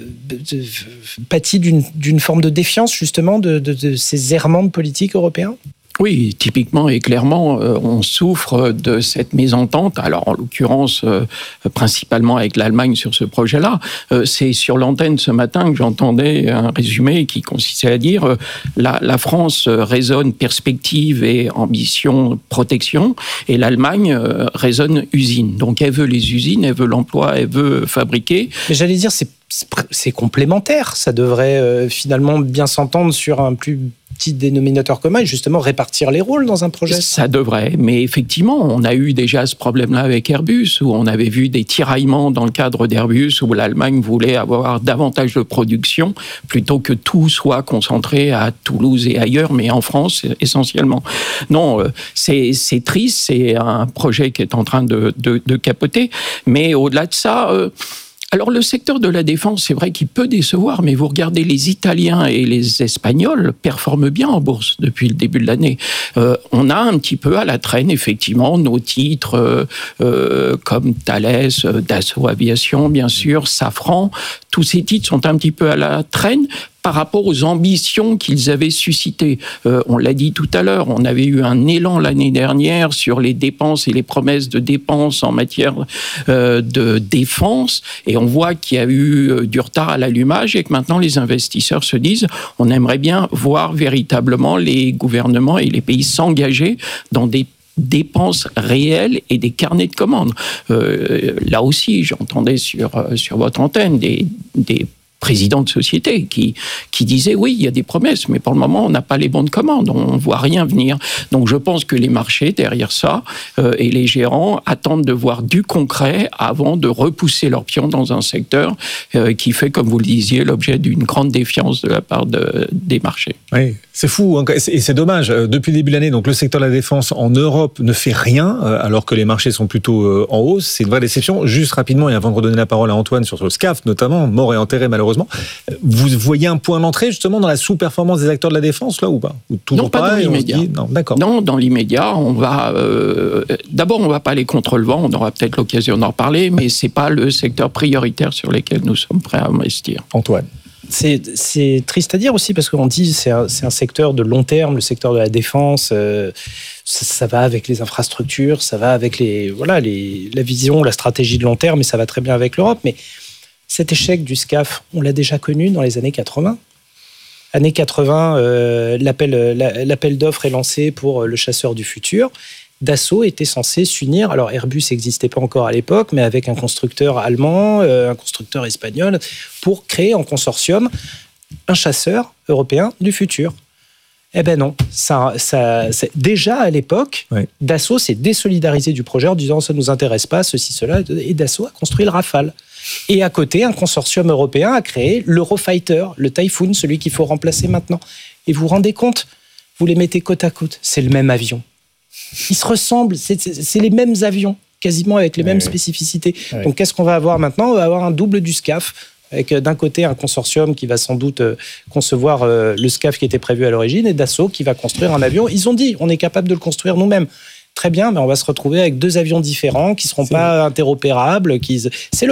pâtit d'une, d'une forme de défiance justement de, de, de ces errements de politique européens ? Oui, typiquement et clairement, euh, on souffre de cette mésentente. Alors, en l'occurrence, euh, principalement avec l'Allemagne sur ce projet-là. Euh, c'est sur l'antenne ce matin que j'entendais un résumé qui consistait à dire euh, la, la France raisonne perspective et ambition protection, et l'Allemagne euh, raisonne usine. Donc, elle veut les usines, elle veut l'emploi, elle veut fabriquer. Mais j'allais dire, c'est c'est complémentaire. Ça devrait euh, finalement bien s'entendre sur un plus petit dénominateur commun et justement répartir les rôles dans un projet. Ça devrait, mais effectivement, on a eu déjà ce problème-là avec Airbus, où on avait vu des tiraillements dans le cadre d'Airbus, où l'Allemagne voulait avoir davantage de production, plutôt que tout soit concentré à Toulouse et ailleurs, mais en France essentiellement. Non, c'est, c'est triste, c'est un projet qui est en train de, de, de capoter, mais au-delà de ça... Euh, Alors, le secteur de la défense, c'est vrai qu'il peut décevoir, mais vous regardez, les Italiens et les Espagnols performent bien en bourse depuis le début de l'année. Euh, on a un petit peu à la traîne, effectivement, nos titres euh, euh, comme Thales, Dassault Aviation, bien sûr, Safran. Tous ces titres sont un petit peu à la traîne par rapport aux ambitions qu'ils avaient suscitées. Euh, on l'a dit tout à l'heure, on avait eu un élan l'année dernière sur les dépenses et les promesses de dépenses en matière euh, de défense, et on voit qu'il y a eu du retard à l'allumage et que maintenant les investisseurs se disent on aimerait bien voir véritablement les gouvernements et les pays s'engager dans des dépenses réelles et des carnets de commandes. Euh, là aussi, j'entendais sur, sur votre antenne des, des présidents de société qui, qui disaient oui, il y a des promesses, mais pour le moment, on n'a pas les bons de commande, on ne voit rien venir. Donc je pense que les marchés, derrière ça, euh, et les gérants attendent de voir du concret avant de repousser leurs pions dans un secteur euh, qui fait, comme vous le disiez, l'objet d'une grande défiance de la part de, des marchés. Oui, c'est fou, hein, et c'est dommage. Depuis le début de l'année, donc le secteur de la défense en Europe ne fait rien, alors que les marchés sont plutôt en hausse. C'est une vraie déception. Juste rapidement, et avant de redonner la parole à Antoine sur le SCAF, notamment, mort et enterré malheureusement, vous voyez un point d'entrée justement dans la sous-performance des acteurs de la défense, là, ou pas? Ou toujours non, pas, pas dans l'immédiat. Dit... Non, d'accord. Non, dans l'immédiat, on va... Euh... D'abord, on ne va pas aller contre le vent, on aura peut-être l'occasion d'en reparler, mais ce n'est pas le secteur prioritaire sur lequel nous sommes prêts à investir. Antoine. C'est, c'est triste à dire aussi, parce qu'on dit c'est un, c'est un secteur de long terme, le secteur de la défense, euh, ça, ça va avec les infrastructures, ça va avec les, voilà, les, la vision, la stratégie de long terme, et ça va très bien avec l'Europe. Mais cet échec du SCAF, on l'a déjà connu dans les années quatre-vingts. Années quatre-vingts, euh, l'appel, la, l'appel d'offres est lancé pour le chasseur du futur. Dassault était censé s'unir, alors Airbus n'existait pas encore à l'époque, mais avec un constructeur allemand, euh, un constructeur espagnol, pour créer en consortium un chasseur européen du futur. Eh ben non, ça, ça, c'est, déjà à l'époque, oui. Dassault s'est désolidarisé du projet en disant ça ne nous intéresse pas, ceci, cela, et Dassault a construit le Rafale. Et à côté, un consortium européen a créé l'Eurofighter, le Typhoon, celui qu'il faut remplacer maintenant. Et vous vous rendez compte, vous les mettez côte à côte, c'est le même avion. Ils se ressemblent, c'est, c'est, c'est les mêmes avions, quasiment avec les oui, mêmes oui. spécificités. Oui. Donc qu'est-ce qu'on va avoir maintenant ? On va avoir un double du SCAF, avec d'un côté un consortium qui va sans doute concevoir le SCAF qui était prévu à l'origine, et Dassault qui va construire un avion. Ils ont dit, on est capable de le construire nous-mêmes. Très bien, mais on va se retrouver avec deux avions différents qui ne seront c'est pas vrai. interopérables. Qui... C'est l'Europe.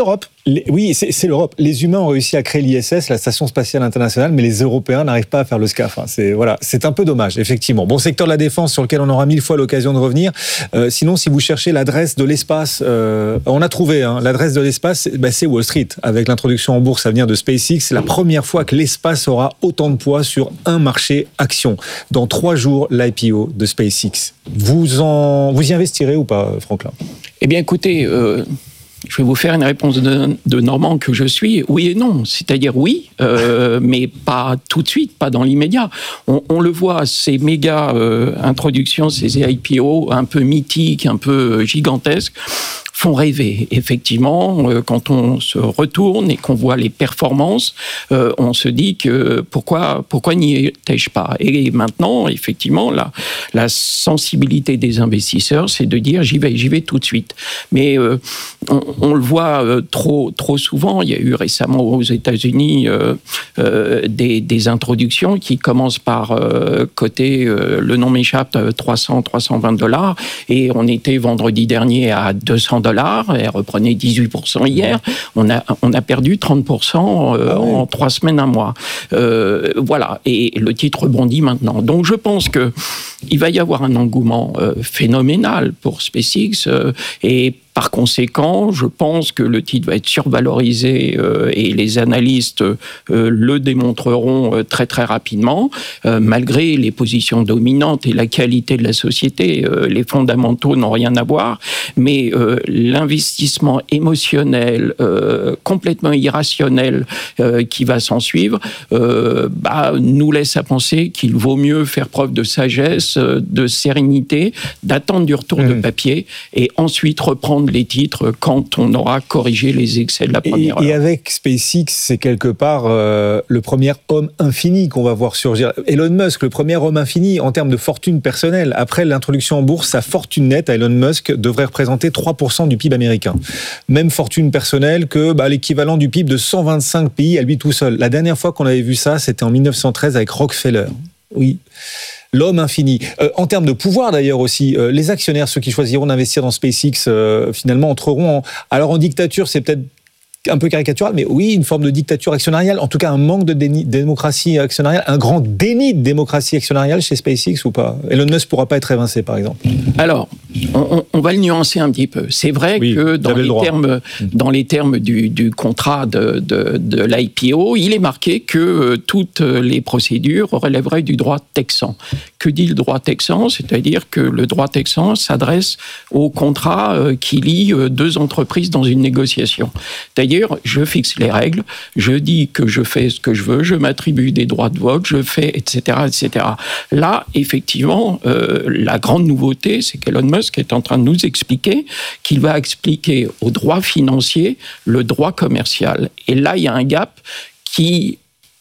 Les, oui, c'est, c'est l'Europe. Les humains ont réussi à créer l'I S S, la Station Spatiale Internationale, mais les Européens n'arrivent pas à faire le SCAF. Hein. C'est, voilà, c'est un peu dommage, effectivement. Bon, secteur de la défense sur lequel on aura mille fois l'occasion de revenir. Euh, sinon, si vous cherchez l'adresse de l'espace, euh, on a trouvé hein, l'adresse de l'espace, c'est, bah, c'est Wall Street. Avec l'introduction en bourse à venir de SpaceX, c'est la première fois que l'espace aura autant de poids sur un marché action. Dans trois jours, l'I P O de SpaceX. Vous, en, vous y investirez ou pas, Franklin ? Eh bien, écoutez... Euh... Je vais vous faire une réponse de, de Normand que je suis, oui et non. C'est-à-dire oui, euh, mais pas tout de suite, pas dans l'immédiat. On, on le voit, ces méga euh, introductions, ces I P O un peu mythiques, un peu gigantesques, font rêver. Effectivement, euh, quand on se retourne et qu'on voit les performances, euh, on se dit que pourquoi, pourquoi n'y étais-je pas ? Et maintenant, effectivement, la, la sensibilité des investisseurs, c'est de dire j'y vais, j'y vais tout de suite. Mais euh, on, on le voit euh, trop, trop souvent. Il y a eu récemment aux États-Unis euh, euh, des, des introductions qui commencent par euh, coter, euh, le nom m'échappe, trois cents, trois cent vingt dollars, et on était vendredi dernier à deux cents dollars. Elle reprenait dix-huit pour cent hier. On a, on a perdu trente pour cent euh, ah oui. en trois semaines, un mois. Euh, voilà. Et le titre rebondit maintenant. Donc, je pense que il va y avoir un engouement euh, phénoménal pour SpaceX euh, et par conséquent, je pense que le titre va être survalorisé euh, et les analystes euh, le démontreront euh, très très rapidement, euh, malgré les positions dominantes et la qualité de la société. Euh, les fondamentaux n'ont rien à voir, mais euh, l'investissement émotionnel, euh, complètement irrationnel euh, qui va s'en suivre, euh, bah, nous laisse à penser qu'il vaut mieux faire preuve de sagesse, de sérénité, d'attendre du retour mmh. de papier et ensuite reprendre les titres quand on aura corrigé les excès de la première et, heure. Et avec SpaceX, c'est quelque part euh, le premier homme infini qu'on va voir surgir. Elon Musk, le premier homme infini en termes de fortune personnelle. Après l'introduction en bourse, sa fortune nette à Elon Musk devrait représenter trois pour cent du P I B américain. Même fortune personnelle que bah, l'équivalent du P I B de cent vingt-cinq pays à lui tout seul. La dernière fois qu'on avait vu ça, c'était en dix-neuf cent treize avec Rockefeller. Oui. L'homme infini. Euh, en termes de pouvoir d'ailleurs aussi, euh, les actionnaires, ceux qui choisiront d'investir dans SpaceX, euh, finalement entreront en... Alors en dictature, c'est peut-être un peu caricatural, mais oui, une forme de dictature actionnariale, en tout cas un manque de déni, démocratie actionnariale, un grand déni de démocratie actionnariale chez SpaceX ou pas ? Elon Musk ne pourra pas être évincé, par exemple. Alors, on, on va le nuancer un petit peu. C'est vrai oui, que dans les, termes, dans les termes du, du contrat de, de, de l'I P O, il est marqué que euh, toutes les procédures relèveraient du droit texan. Que dit le droit texan ? C'est-à-dire que le droit texan s'adresse au contrat euh, qui lie euh, deux entreprises dans une négociation. D'ailleurs, je fixe les règles, je dis que je fais ce que je veux, je m'attribue des droits de vote, je fais, et cetera, et cetera. Là, effectivement, euh, la grande nouveauté, c'est qu'Elon Musk est en train de nous expliquer qu'il va expliquer au droit financier le droit commercial. Et là, il y a un gap qui...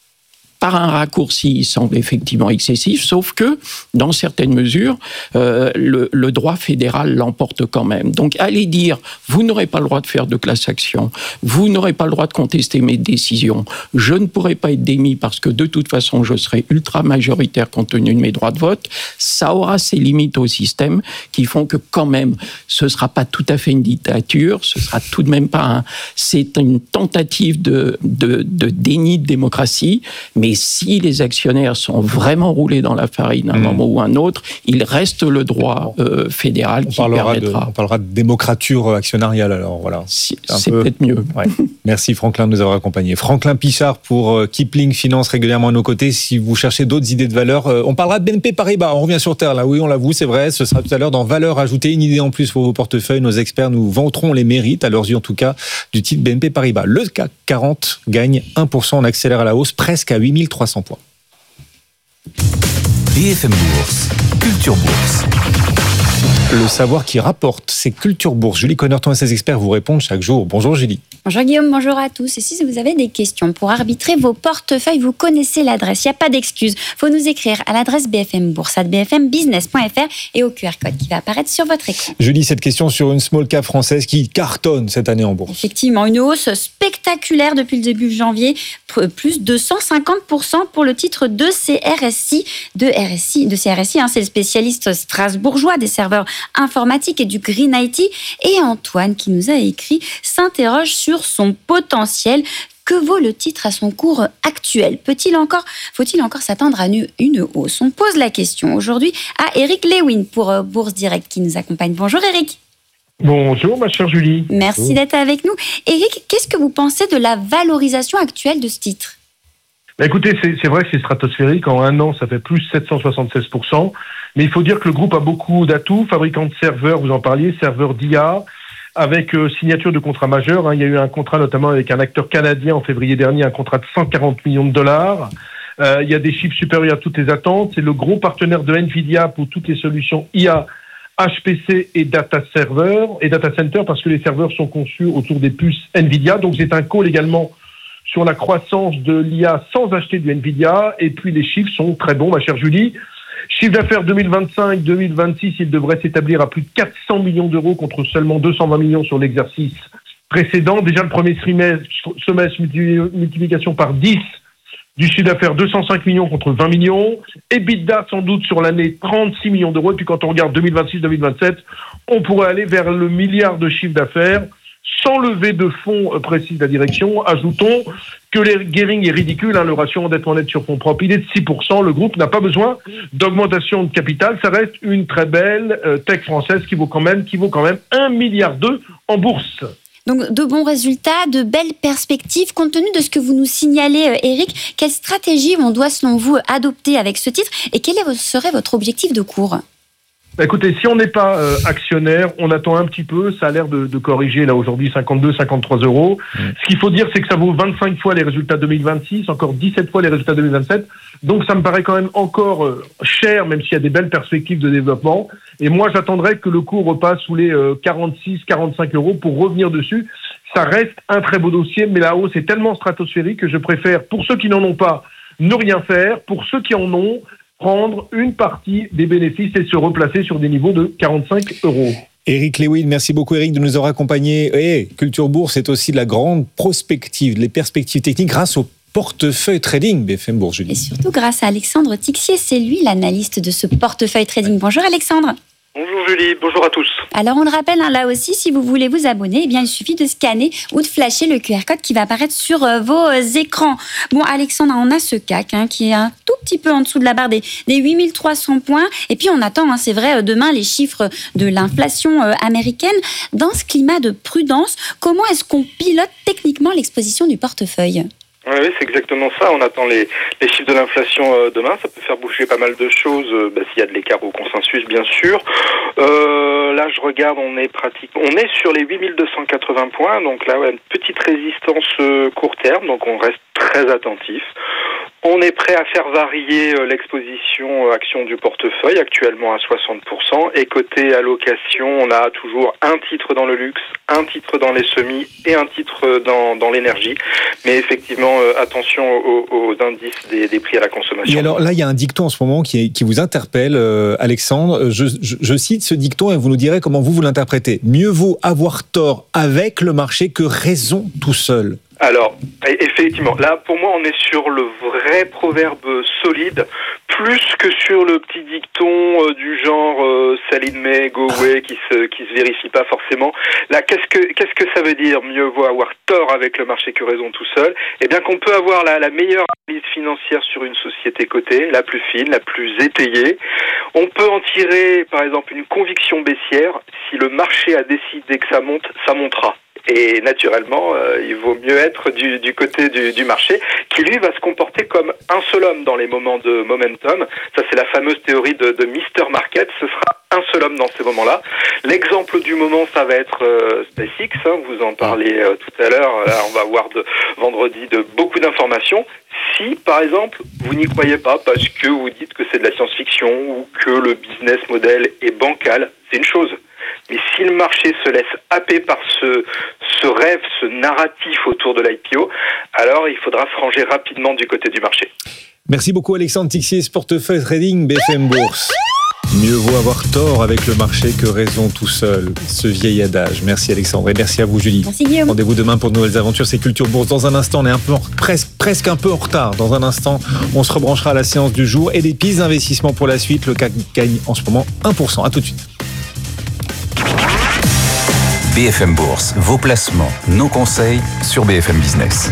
par un raccourci, semble effectivement excessif, sauf que, dans certaines mesures, euh, le, le droit fédéral l'emporte quand même. Donc, aller dire, vous n'aurez pas le droit de faire de class action, vous n'aurez pas le droit de contester mes décisions, je ne pourrai pas être démis parce que, de toute façon, je serai ultra majoritaire compte tenu de mes droits de vote, ça aura ses limites au système qui font que, quand même, ce ne sera pas tout à fait une dictature, ce sera tout de même pas un... C'est une tentative de, de, de déni de démocratie, mais si les actionnaires sont vraiment roulés dans la farine à un mmh. moment ou un autre, il reste le droit euh, fédéral on qui permettra... De, on parlera de démocrature actionnariale, alors voilà. C'est, c'est peu... peut-être mieux. Ouais. Merci Franklin de nous avoir accompagnés. Franklin Pichard pour Kipling Finance, régulièrement à nos côtés. Si vous cherchez d'autres idées de valeur, on parlera de B N P Paribas. On revient sur Terre, là. Oui, on l'avoue, c'est vrai. Ce sera tout à l'heure dans Valeur ajoutée. Une idée en plus pour vos portefeuilles. Nos experts nous vanteront les mérites, à leurs yeux en tout cas, du titre B N P Paribas. Le C A C quarante gagne un pour cent, on accélère à la hausse, presque à huit mille trois cents points. B F M Bourse, Culture Bourse. Le savoir qui rapporte, c'est Culture Bourse. Julie Connerton et ses experts vous répondent chaque jour. Bonjour Julie. Bonjour Guillaume, bonjour à tous. Et si vous avez des questions pour arbitrer vos portefeuilles, vous connaissez l'adresse, il n'y a pas d'excuse. Il faut nous écrire à l'adresse b f m bourse arobase b f m business point f r et au Q R code qui va apparaître sur votre écran. Julie, cette question sur une small cap française qui cartonne cette année en bourse. Effectivement, une hausse spectaculaire depuis le début janvier, plus de cent cinquante pour cent pour le titre de C R S I. De R S I, de C R S I, hein, c'est le spécialiste strasbourgeois des serveurs informatique et du Green I T. Et Antoine, qui nous a écrit, s'interroge sur son potentiel. Que vaut le titre à son cours actuel ? Peut-il encore, faut-il encore s'attendre à une, une hausse ? On pose la question aujourd'hui à Eric Lewin pour euh, Bourse Direct qui nous accompagne. Bonjour Eric. Bonjour ma chère Julie. Merci Bonjour. d'être avec nous. Eric, qu'est-ce que vous pensez de la valorisation actuelle de ce titre ? Bah écoutez, c'est, c'est vrai que c'est stratosphérique. En un an, ça fait plus sept cent soixante-seize pour cent. Mais il faut dire que le groupe a beaucoup d'atouts. Fabricant de serveurs, vous en parliez, serveurs d'I A, avec euh, signature de contrats majeurs. Hein. Il y a eu un contrat notamment avec un acteur canadien en février dernier, un contrat de cent quarante millions de dollars. Euh, il y a des chiffres supérieurs à toutes les attentes. C'est le gros partenaire de Nvidia pour toutes les solutions I A, H P C et data server et data center, parce que les serveurs sont conçus autour des puces Nvidia. Donc c'est un call également sur la croissance de l'I A sans acheter du Nvidia. Et puis les chiffres sont très bons, ma chère Julie. Chiffre d'affaires deux mille vingt-cinq deux mille vingt-six, il devrait s'établir à plus de quatre cents millions d'euros contre seulement deux cent vingt millions sur l'exercice précédent. Déjà le premier semestre, semestre multiplication par dix du chiffre d'affaires, deux cent cinq millions contre vingt millions. EBITDA sans doute sur l'année, trente-six millions d'euros. Et puis quand on regarde deux mille vingt-six deux mille vingt-sept, on pourrait aller vers le milliard de chiffre d'affaires sans lever de fonds, euh, précise la direction. Ajoutons que le gearing est ridicule, hein, le ratio endettement net sur fonds propres, il est de six pour cent. Le groupe n'a pas besoin d'augmentation de capital. Ça reste une très belle euh, tech française qui vaut quand même, qui vaut quand même un milliard deux en bourse. Donc, de bons résultats, de belles perspectives. Compte tenu de ce que vous nous signalez, euh, Eric, quelle stratégie on doit, selon vous, adopter avec ce titre et quel est, serait votre objectif de cours ? Bah écoutez, si on n'est pas euh, actionnaire, on attend un petit peu. Ça a l'air de, de corriger là aujourd'hui cinquante-deux, cinquante-trois euros. Mmh. Ce qu'il faut dire, c'est que ça vaut vingt-cinq fois les résultats deux mille vingt-six, encore dix-sept fois les résultats deux mille vingt-sept. Donc ça me paraît quand même encore euh, cher, même s'il y a des belles perspectives de développement. Et moi, j'attendrais que le cours repasse sous les euh, quarante-six, quarante-cinq euros pour revenir dessus. Ça reste un très beau dossier, mais la hausse est tellement stratosphérique que je préfère, pour ceux qui n'en ont pas, ne rien faire. Pour ceux qui en ont, prendre une partie des bénéfices et se replacer sur des niveaux de quarante-cinq euros. Eric Lewin, merci beaucoup Eric de nous avoir accompagnés. Et Culture Bourse, c'est aussi de la grande prospective, les perspectives techniques grâce au portefeuille trading B F M Bourse, Julie. Et surtout grâce à Alexandre Tixier, c'est lui l'analyste de ce portefeuille trading. Bonjour Alexandre. Bonjour Julie, bonjour à tous. Alors on le rappelle, hein, là aussi, si vous voulez vous abonner, eh bien, il suffit de scanner ou de flasher le Q R code qui va apparaître sur euh, vos euh, écrans. Bon Alexandre, on a ce C A C hein, qui est un tout petit peu en dessous de la barre des, des huit mille trois cents points. Et puis on attend, hein, c'est vrai, demain les chiffres de l'inflation euh, américaine. Dans ce climat de prudence, comment est-ce qu'on pilote techniquement l'exposition du portefeuille ? Oui, c'est exactement ça. On attend les, les chiffres de l'inflation euh, demain. Ça peut faire bouger pas mal de choses euh, bah, s'il y a de l'écart au consensus, bien sûr. Euh, là, je regarde, on est pratiquement, on est sur les huit mille deux cent quatre-vingts points. Donc là, ouais, une petite résistance euh, court terme. Donc on reste très attentif. On est prêt à faire varier euh, l'exposition euh, action du portefeuille, actuellement à soixante pour cent. Et côté allocation, on a toujours un titre dans le luxe, un titre dans les semis et un titre dans, dans l'énergie. Mais effectivement, euh, attention aux, aux indices des, des prix à la consommation. Et alors là, il y a un dicton en ce moment qui, est, qui vous interpelle, euh, Alexandre. Je, je, je cite ce dicton et vous nous direz comment vous, vous l'interprétez. Mieux vaut avoir tort avec le marché que raison tout seul. Alors, effectivement, là, pour moi, on est sur le vrai proverbe solide, plus que sur le petit dicton euh, du genre euh, « sell in May, go away » qui se qui se vérifie pas forcément. Là, qu'est-ce que qu'est-ce que ça veut dire ? Mieux vaut avoir tort avec le marché que raison tout seul. Eh bien, qu'on peut avoir la, la meilleure analyse financière sur une société cotée, la plus fine, la plus étayée. On peut en tirer, par exemple, une conviction baissière. Si le marché a décidé que ça monte, ça montera. Et naturellement, euh, il vaut mieux être du, du côté du, du marché, qui lui va se comporter comme un seul homme dans les moments de momentum. Ça, c'est la fameuse théorie de, de mister Market. Ce sera un seul homme dans ces moments-là. L'exemple du moment, ça va être euh, SpaceX. Hein, vous en parlez euh, tout à l'heure. Là, on va voir de, vendredi de beaucoup d'informations. Si, par exemple, vous n'y croyez pas parce que vous dites que c'est de la science-fiction ou que le business model est bancal, c'est une chose. Mais si le marché se laisse happer par ce, ce rêve, ce narratif autour de l'I P O, alors il faudra se ranger rapidement du côté du marché. Merci beaucoup Alexandre Tixier, portefeuille trading B F M Bourse. Mieux vaut avoir tort avec le marché que raison tout seul. Ce vieil adage. Merci Alexandre et merci à vous Julie. Merci Guillaume. Rendez-vous demain pour de nouvelles aventures. C'est Culture Bourse. Dans un instant, on est un peu en, presque, presque un peu en retard. Dans un instant, on se rebranchera à la séance du jour et des pistes d'investissement pour la suite. Le C A C gagne en ce moment un pour cent. À tout de suite. B F M Bourse, vos placements, nos conseils sur B F M Business.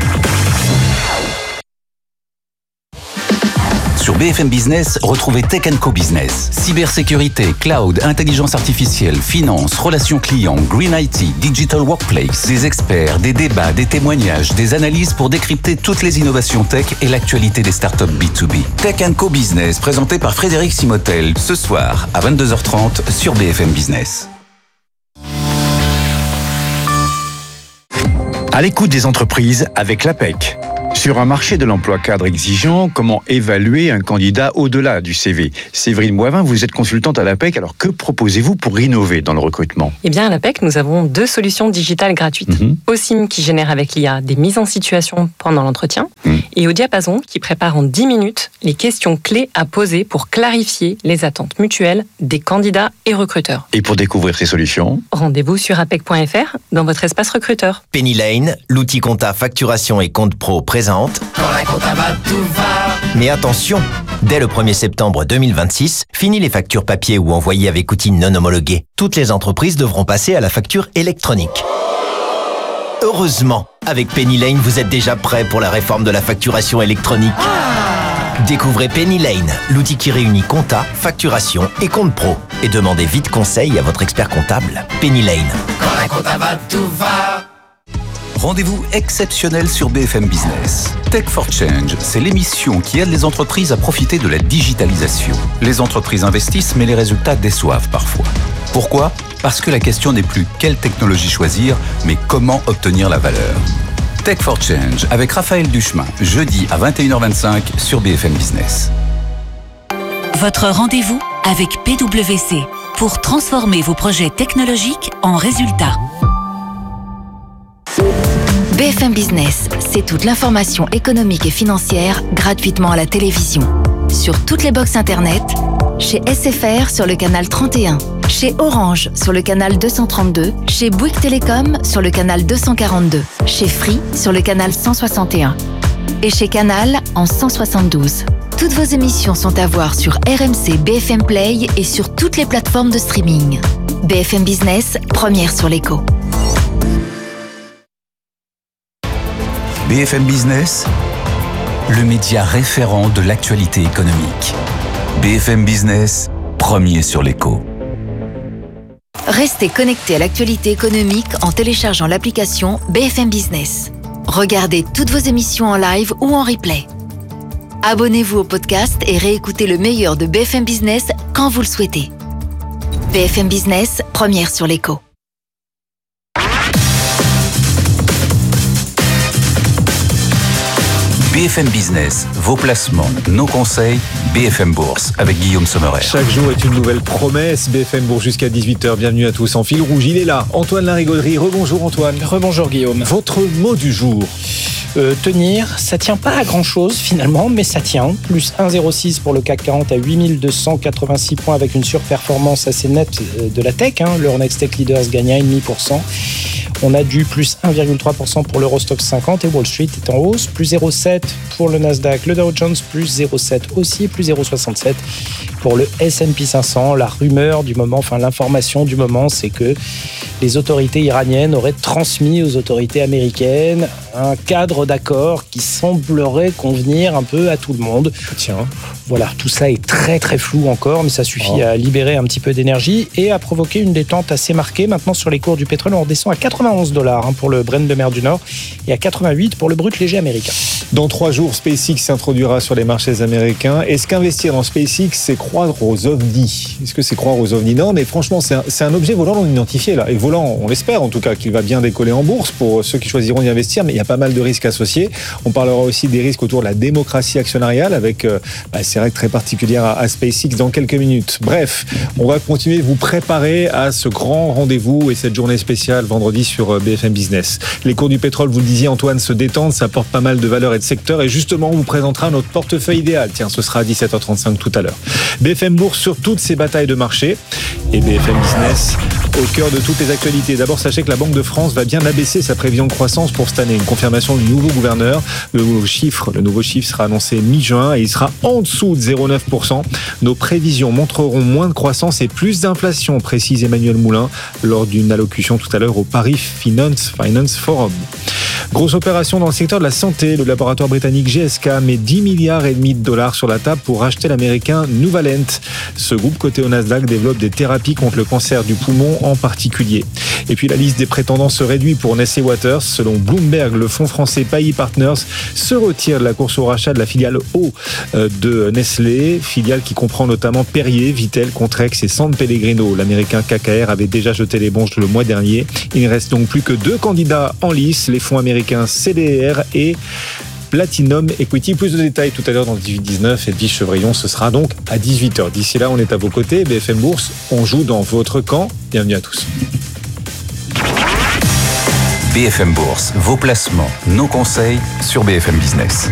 Sur B F M Business, retrouvez Tech and Co Business. Cybersécurité, cloud, intelligence artificielle, finance, relations clients, Green I T, Digital Workplace. Des experts, des débats, des témoignages, des analyses pour décrypter toutes les innovations tech et l'actualité des startups B deux B. Tech and Co Business, présenté par Frédéric Simotel, ce soir à vingt-deux heures trente sur B F M Business. À l'écoute des entreprises avec l'A P E C. Sur un marché de l'emploi cadre exigeant, comment évaluer un candidat au-delà du C V? Séverine Moivin, vous êtes consultante à l'A P E C, alors que proposez-vous pour innover dans le recrutement? Eh bien, à l'A P E C, nous avons deux solutions digitales gratuites. Mm-hmm. OSIM qui génère avec l'I A des mises en situation pendant l'entretien mm. et au Diapason qui prépare en dix minutes les questions clés à poser pour clarifier les attentes mutuelles des candidats et recruteurs. Et pour découvrir ces solutions, rendez-vous sur apec point f r dans votre espace recruteur. Penny Lane, l'outil compta facturation et compte pro présente. Quand la compta va, tout va. Mais attention, dès le premier septembre deux mille vingt-six, fini les factures papier ou envoyées avec outils non homologués. Toutes les entreprises devront passer à la facture électronique. Heureusement, avec Penny Lane, vous êtes déjà prêt pour la réforme de la facturation électronique. Ah. Découvrez Penny Lane, l'outil qui réunit compta, facturation et compte pro. Et demandez vite conseil à votre expert comptable. Penny Lane. Quand la compta va, tout va. Rendez-vous exceptionnel sur B F M Business. Tech for Change, c'est l'émission qui aide les entreprises à profiter de la digitalisation. Les entreprises investissent, mais les résultats déçoivent parfois. Pourquoi ? Parce que la question n'est plus quelle technologie choisir, mais comment obtenir la valeur. Tech for Change avec Raphaël Duchemin, jeudi à vingt et une heures vingt-cinq sur B F M Business. Votre rendez-vous avec P W C pour transformer vos projets technologiques en résultats. B F M Business, c'est toute l'information économique et financière gratuitement à la télévision. Sur toutes les box internet, chez S F R sur le canal trente et un, chez Orange sur le canal deux cent trente-deux, chez Bouygues Télécom sur le canal deux cent quarante-deux, chez Free sur le canal cent soixante et un et chez Canal en cent soixante-douze. Toutes vos émissions sont à voir sur R M C B F M Play et sur toutes les plateformes de streaming. B F M Business, première sur l'écho. B F M Business, le média référent de l'actualité économique. B F M Business, premier sur l'écho. Restez connectés à l'actualité économique en téléchargeant l'application B F M Business. Regardez toutes vos émissions en live ou en replay. Abonnez-vous au podcast et réécoutez le meilleur de B F M Business quand vous le souhaitez. B F M Business, première sur l'écho. B F M Business, vos placements, nos conseils, B F M Bourse avec Guillaume Sommerer. Chaque jour est une nouvelle promesse. B F M Bourse jusqu'à dix-huit heures. Bienvenue à tous en fil rouge. Il est là. Antoine Larigauderie. Rebonjour Antoine. Rebonjour Guillaume. Votre mot du jour. Euh, tenir, ça tient pas à grand chose finalement, mais ça tient. Plus un virgule zéro six pour le C A C quarante à huit mille deux cent quatre-vingt-six points avec une surperformance assez nette de la tech. Hein. L'Euronext Tech Leaders gagne un virgule cinq pour cent. On a du plus un virgule trois pour cent pour l'Eurostoxx cinquante et Wall Street est en hausse. Plus zéro virgule sept pour le Nasdaq. Le Dow Jones plus zéro virgule sept aussi. Plus zéro virgule soixante-sept pour le S and P cinq cents. La rumeur du moment, enfin l'information du moment, c'est que les autorités iraniennes auraient transmis aux autorités américaines un cadre d'accord qui semblerait convenir un peu à tout le monde. Tiens. Voilà, tout ça est très très flou encore, mais ça suffit oh. à libérer un petit peu d'énergie et à provoquer une détente assez marquée. Maintenant, sur les cours du pétrole, on redescend à quatre-vingt-onze dollars hein, pour le Brent de mer du Nord et à quatre-vingt-huit pour le brut léger américain. Dans trois jours, SpaceX s'introduira sur les marchés américains. Est-ce qu'investir dans SpaceX, c'est croire aux ovnis ? Est-ce que c'est croire aux ovnis ? Non, mais franchement, c'est un, c'est un objet volant non identifié là. Et volant, on l'espère en tout cas, qu'il va bien décoller en bourse pour ceux qui choisiront d'y investir, mais il y a pas mal de risques associés. On parlera aussi des risques autour de la démocratie actionnariale avec euh, bah, ces règles très particulières à, à SpaceX dans quelques minutes. Bref, on va continuer de vous préparer à ce grand rendez-vous et cette journée spéciale vendredi sur B F M Business. Les cours du pétrole, vous le disiez Antoine, se détendent, ça porte pas mal de valeurs et de secteurs et justement on vous présentera notre portefeuille idéal. Tiens, ce sera à dix-sept heures trente-cinq tout à l'heure. B F M Bourse sur toutes ces batailles de marché et B F M Business au cœur de toutes les actualités. D'abord, sachez que la Banque de France va bien abaisser sa prévision de croissance pour cette année. Une confirmation du nouveau gouverneur. Le nouveau chiffre, le nouveau chiffre sera annoncé mi-juin et il sera en dessous de zéro virgule neuf pour cent. Nos prévisions montreront moins de croissance et plus d'inflation, précise Emmanuel Moulin lors d'une allocution tout à l'heure au Paris Finance, Finance Forum. Grosse opération dans le secteur de la santé. Le laboratoire britannique G S K met dix milliards et demi de dollars sur la table pour racheter l'américain Nuvalent. Ce groupe coté au Nasdaq développe des thérapies contre le cancer du poumon en particulier. Et puis la liste des prétendants se réduit pour Nestlé Waters. Selon Bloomberg, le fonds français Paiyi Partners se retire de la course au rachat de la filiale eau de Nestlé, filiale qui comprend notamment Perrier, Vittel, Contrex et San Pellegrino. L'américain K K R avait déjà jeté les bronches le mois dernier. Il ne reste donc plus que deux candidats en lice, les fonds américains C D R et Platinum Equity. Plus de détails tout à l'heure dans le dix-huit dix-neuf. Edwige Chevrillon, ce sera donc à dix-huit heures. D'ici là, on est à vos côtés. B F M Bourse, on joue dans votre camp. Bienvenue à tous. B F M Bourse, vos placements, nos conseils sur B F M Business.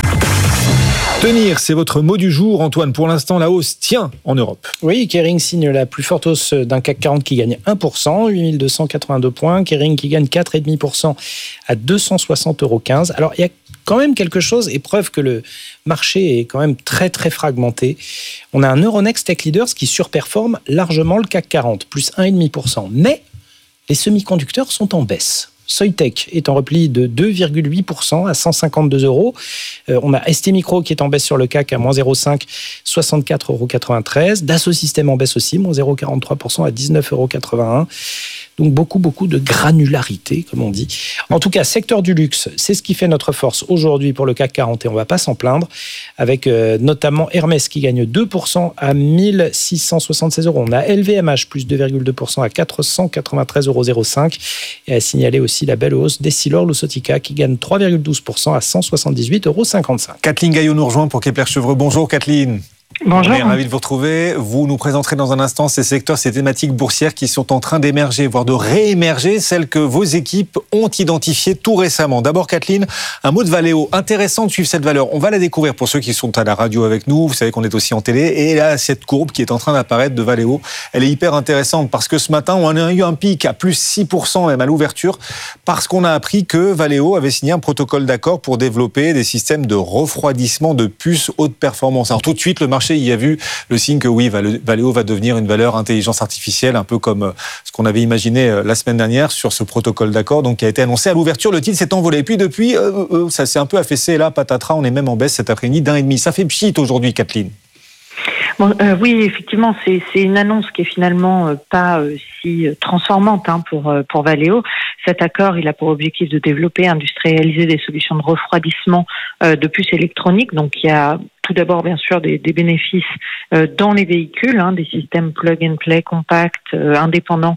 Tenir, c'est votre mot du jour. Antoine, pour l'instant, la hausse tient en Europe. Oui, Kering signe la plus forte hausse d'un C A C quarante qui gagne un pour cent, huit mille deux cent quatre-vingt-deux points. Kering qui gagne quatre virgule cinq pour cent à deux cent soixante euros quinze. Alors, il y a quand même quelque chose, et preuve que le marché est quand même très, très fragmenté. On a un Euronext Tech Leaders qui surperforme largement le C A C quarante, plus un virgule cinq pour cent. Mais les semi-conducteurs sont en baisse. Soitec est en repli de deux virgule huit pour cent à cent cinquante-deux euros. Euh, on a S T Micro qui est en baisse sur le C A C à moins zéro virgule cinq, soixante-quatre euros quatre-vingt-treize. Dassault Systèmes en baisse aussi, moins zéro virgule quarante-trois pour cent à dix-neuf euros quatre-vingt-un. Donc beaucoup, beaucoup de granularité, comme on dit. En tout cas, secteur du luxe, c'est ce qui fait notre force aujourd'hui pour le C A C quarante et on ne va pas s'en plaindre, avec euh, notamment Hermès qui gagne deux pour cent à mille six cent soixante-seize euros. On a L V M H plus deux virgule deux pour cent à quatre cent quatre-vingt-treize euros zéro cinq. Et à signaler aussi la belle hausse d'Essilor-Luxottica qui gagne trois virgule douze pour cent à cent soixante-dix-huit euros cinquante-cinq. Kathleen Gaillot nous rejoint pour Kepler Chevreux. Bonjour Kathleen. Bonjour. On est ravis de vous retrouver. Vous nous présenterez dans un instant ces secteurs, ces thématiques boursières qui sont en train d'émerger, voire de réémerger, celles que vos équipes ont identifiées tout récemment. D'abord, Kathleen, un mot de Valeo. Intéressant de suivre cette valeur. On va la découvrir pour ceux qui sont à la radio avec nous. Vous savez qu'on est aussi en télé. Et là, cette courbe qui est en train d'apparaître de Valeo, elle est hyper intéressante parce que ce matin, on a eu un pic à plus six pour cent même à l'ouverture parce qu'on a appris que Valeo avait signé un protocole d'accord pour développer des systèmes de refroidissement de puces haute performance. Alors tout de suite, le marché y a vu le signe que oui, Valeo va devenir une valeur intelligence artificielle, un peu comme ce qu'on avait imaginé la semaine dernière sur ce protocole d'accord, donc qui a été annoncé à l'ouverture. Le titre s'est envolé. Et puis depuis, euh, euh, ça s'est un peu affaissé. Et là, patatras, on est même en baisse cet après-midi d'un et demi. Ça fait pchit aujourd'hui, Kathleen. Bon, euh, oui, effectivement, c'est, c'est une annonce qui est finalement euh, pas euh, si transformante hein, pour euh, pour Valeo. Cet accord, il a pour objectif de développer, industrialiser des solutions de refroidissement euh, de puces électroniques. Donc, il y a tout d'abord, bien sûr, des, des bénéfices euh, dans les véhicules, hein, des systèmes plug and play compacts, euh, indépendants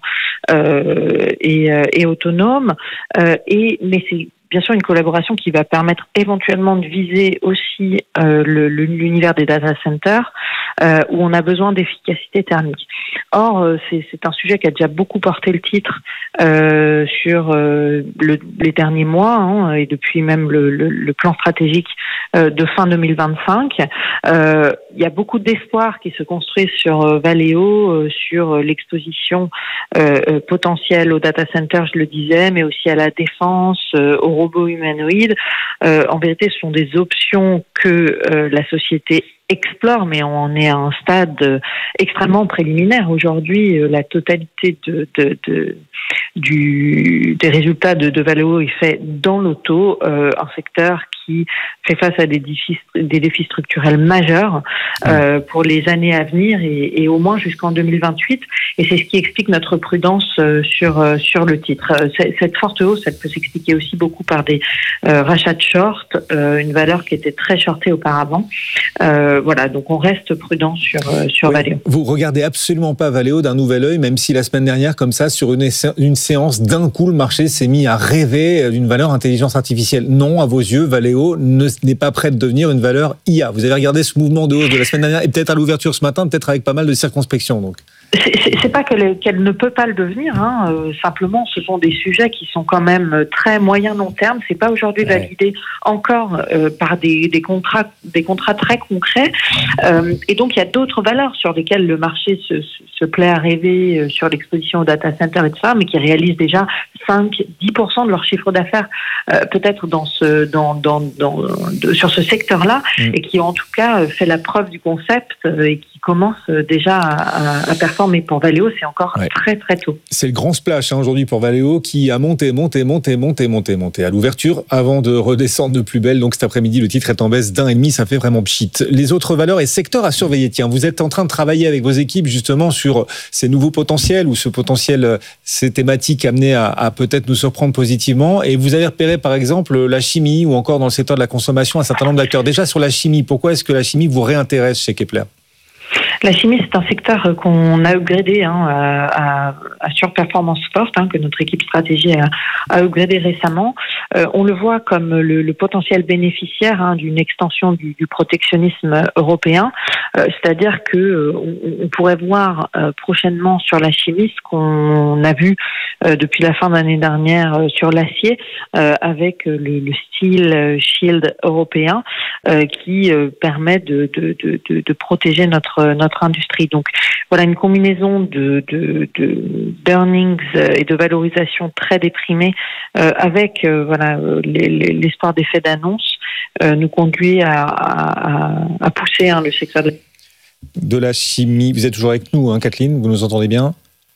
euh, et, euh, et autonomes. Euh, et mais c'est bien sûr une collaboration qui va permettre éventuellement de viser aussi euh, le, le, l'univers des data centers euh, où on a besoin d'efficacité thermique. Or, euh, c'est, c'est un sujet qui a déjà beaucoup porté le titre euh, sur euh, le, les derniers mois hein, et depuis même le, le, le plan stratégique euh, de fin deux mille vingt-cinq. Euh, il y a beaucoup d'espoir qui se construit sur euh, Valeo, euh, sur l'exposition euh, euh, potentielle aux data centers, je le disais, mais aussi à la défense, euh, aux robots humanoïdes. Euh, en vérité, ce sont des options que euh, la société explore, mais on est à un stade euh, extrêmement préliminaire. Aujourd'hui, euh, la totalité de, de, de, du, des résultats de, de Valeo est fait dans l'auto, euh, un secteur qui fait face à des défis, des défis structurels majeurs euh, pour les années à venir et, et au moins jusqu'en deux mille vingt-huit. Et c'est ce qui explique notre prudence euh, sur euh, sur le titre. Cette forte hausse, elle peut s'expliquer aussi beaucoup par des euh, rachats de short, euh, une valeur qui était très shortée auparavant. Euh, voilà, donc on reste prudent sur euh, sur oui, Valeo. Vous regardez absolument pas Valeo d'un nouvel œil, même si la semaine dernière, comme ça, sur une, une séance, d'un coup, le marché s'est mis à rêver d'une valeur intelligence artificielle. Non, à vos yeux, Valeo ne, n'est pas prêt de devenir une valeur I A. Vous avez regardé ce mouvement de hausse de la semaine dernière et peut-être à l'ouverture ce matin, peut-être avec pas mal de circonspection, donc. C'est, c'est pas qu'elle, qu'elle ne peut pas le devenir. Hein. Euh, simplement, ce sont des sujets qui sont quand même très moyen long terme. C'est pas aujourd'hui ouais. validé encore euh, par des, des contrats, des contrats très concrets. Euh, et donc, il y a d'autres valeurs sur lesquelles le marché se, se, se plaît à rêver euh, sur l'exposition au data center et tout ça, mais qui réalisent déjà cinq à dix pour cent de leur chiffre d'affaires, euh, peut-être dans ce, dans, dans, dans, de, sur ce secteur-là, mmh. et qui ont en tout cas fait la preuve du concept euh, et qui commencent déjà à, à, à performer. Pour Valeo, c'est encore ouais. très très tôt. C'est le grand splash hein, aujourd'hui pour Valeo qui a monté, monté, monté, monté, monté, monté à l'ouverture avant de redescendre de plus belle. Donc cet après-midi, le titre est en baisse d'un et demi, ça fait vraiment pchit. Les autres valeurs et secteurs à surveiller. Tiens, vous êtes en train de travailler avec vos équipes justement sur ces nouveaux potentiels ou ce potentiel, ces thématiques amenées à, à peut-être nous surprendre positivement. Et vous avez repéré par exemple la chimie ou encore dans le secteur de la consommation un certain nombre d'acteurs. Déjà sur la chimie, pourquoi est-ce que la chimie vous réintéresse chez Kepler ? La chimie, c'est un secteur qu'on a upgradé hein, à, à, à surperformance forte, hein, que notre équipe stratégie a, a upgradé récemment. Euh, on le voit comme le, le potentiel bénéficiaire hein, d'une extension du, du protectionnisme européen, euh, c'est-à-dire que euh, on, on pourrait voir euh, prochainement sur la chimie ce qu'on a vu euh, depuis la fin de l'année dernière euh, sur l'acier, euh, avec le, le style Shield européen euh, qui euh, permet de, de, de, de, de protéger notre notre industrie. Donc voilà une combinaison de, de, de d'earnings et de valorisation très déprimée euh, avec euh, voilà les, les, l'espoir d'effet d'annonce euh, nous conduit à, à, à pousser hein, le secteur de... de la chimie. Vous êtes toujours avec nous, hein, Kathleen, vous nous entendez bien ?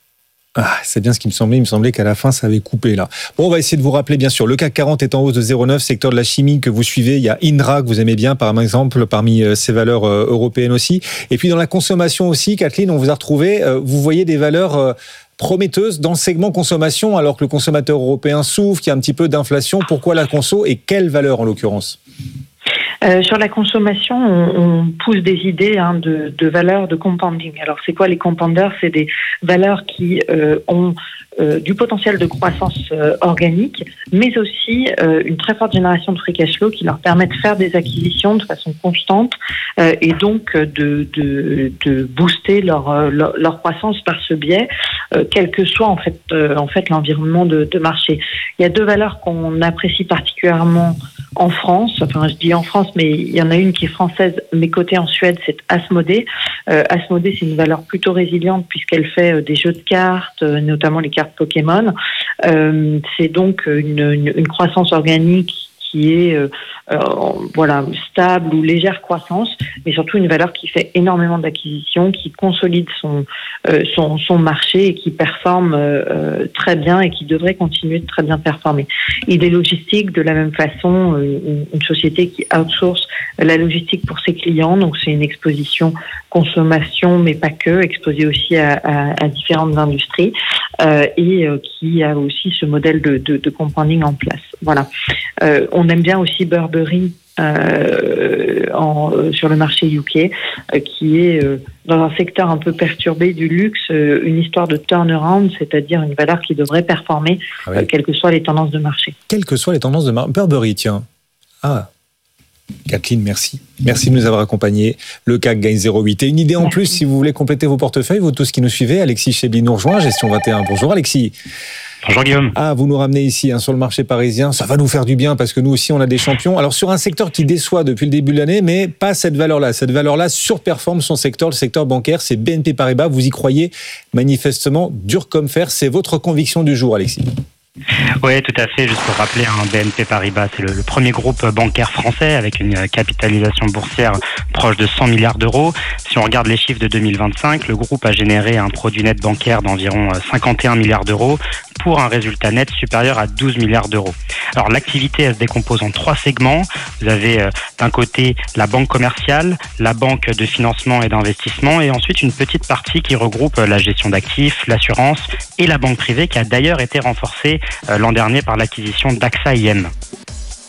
Ah, c'est bien ce qui me semblait. Il me semblait qu'à la fin, ça avait coupé là. Bon, on va essayer de vous rappeler, bien sûr. Le C A C quarante est en hausse de zéro virgule neuf. Secteur de la chimie que vous suivez. Il y a Indra que vous aimez bien, par exemple, parmi ces valeurs européennes aussi. Et puis dans la consommation aussi, Kathleen, on vous a retrouvé. Vous voyez des valeurs prometteuses dans le segment consommation, alors que le consommateur européen souffre, qu'il y a un petit peu d'inflation. Pourquoi la conso et quelle valeur en l'occurrence ? Euh, sur la consommation, on, on pousse des idées hein, de, de valeurs de compounding. Alors, c'est quoi les compounders ? C'est des valeurs qui euh, ont euh, du potentiel de croissance euh, organique, mais aussi euh, une très forte génération de free cash flow qui leur permet de faire des acquisitions de façon constante euh, et donc de, de, de booster leur, leur, leur croissance par ce biais, euh, quel que soit en fait, euh, en fait l'environnement de, de marché. Il y a deux valeurs qu'on apprécie particulièrement en France, enfin je dis en France, mais il y en a une qui est française, mais cotée en Suède, c'est Asmodée. Euh, Asmodée, c'est une valeur plutôt résiliente puisqu'elle fait euh, des jeux de cartes, euh, notamment les cartes Pokémon. Euh, c'est donc une, une, une croissance organique qui est euh, euh, voilà stable ou légère croissance, mais surtout une valeur qui fait énormément d'acquisitions, qui consolide son euh, son, son marché et qui performe euh, très bien et qui devrait continuer de très bien performer. I D Logistique, de la même façon, euh, une, une société qui outsource la logistique pour ses clients, donc c'est une exposition consommation, mais pas que, exposée aussi à, à, à différentes industries euh, et euh, qui a aussi ce modèle de, de, de compounding en place. Voilà. Euh, on aime bien aussi Burberry euh, en, euh, sur le marché U K, euh, qui est euh, dans un secteur un peu perturbé du luxe, euh, une histoire de turnaround, c'est-à-dire une valeur qui devrait performer, ah oui. euh, quelles que soient les tendances de marché. Quelles que soient les tendances de marché. Burberry, tiens. Ah. Kathleen, merci. Merci de nous avoir accompagnés. Le C A C gagne zéro virgule huit. Et une idée en merci. Plus, si vous voulez compléter vos portefeuilles, vous tous qui nous suivez, Alexis Chebli nous rejoint, Gestion vingt et un. Bonjour Alexis. Bonjour Guillaume. Ah, vous nous ramenez ici hein, sur le marché parisien. Ça va nous faire du bien parce que nous aussi, on a des champions. Alors, sur un secteur qui déçoit depuis le début de l'année, mais pas cette valeur-là. Cette valeur-là surperforme son secteur, le secteur bancaire. C'est B N P Paribas. Vous y croyez manifestement dur comme fer. C'est votre conviction du jour, Alexis. Oui, tout à fait. Juste pour rappeler, hein, B N P Paribas, c'est le, le premier groupe bancaire français avec une capitalisation boursière proche de cent milliards d'euros. Si on regarde les chiffres de deux mille vingt-cinq, le groupe a généré un produit net bancaire d'environ cinquante et un milliards d'euros pour un résultat net supérieur à douze milliards d'euros. Alors l'activité, elle se décompose en trois segments. Vous avez euh, d'un côté la banque commerciale, la banque de financement et d'investissement, et ensuite une petite partie qui regroupe la gestion d'actifs, l'assurance et la banque privée, qui a d'ailleurs été renforcée euh, l'an dernier par l'acquisition d'A X A I M.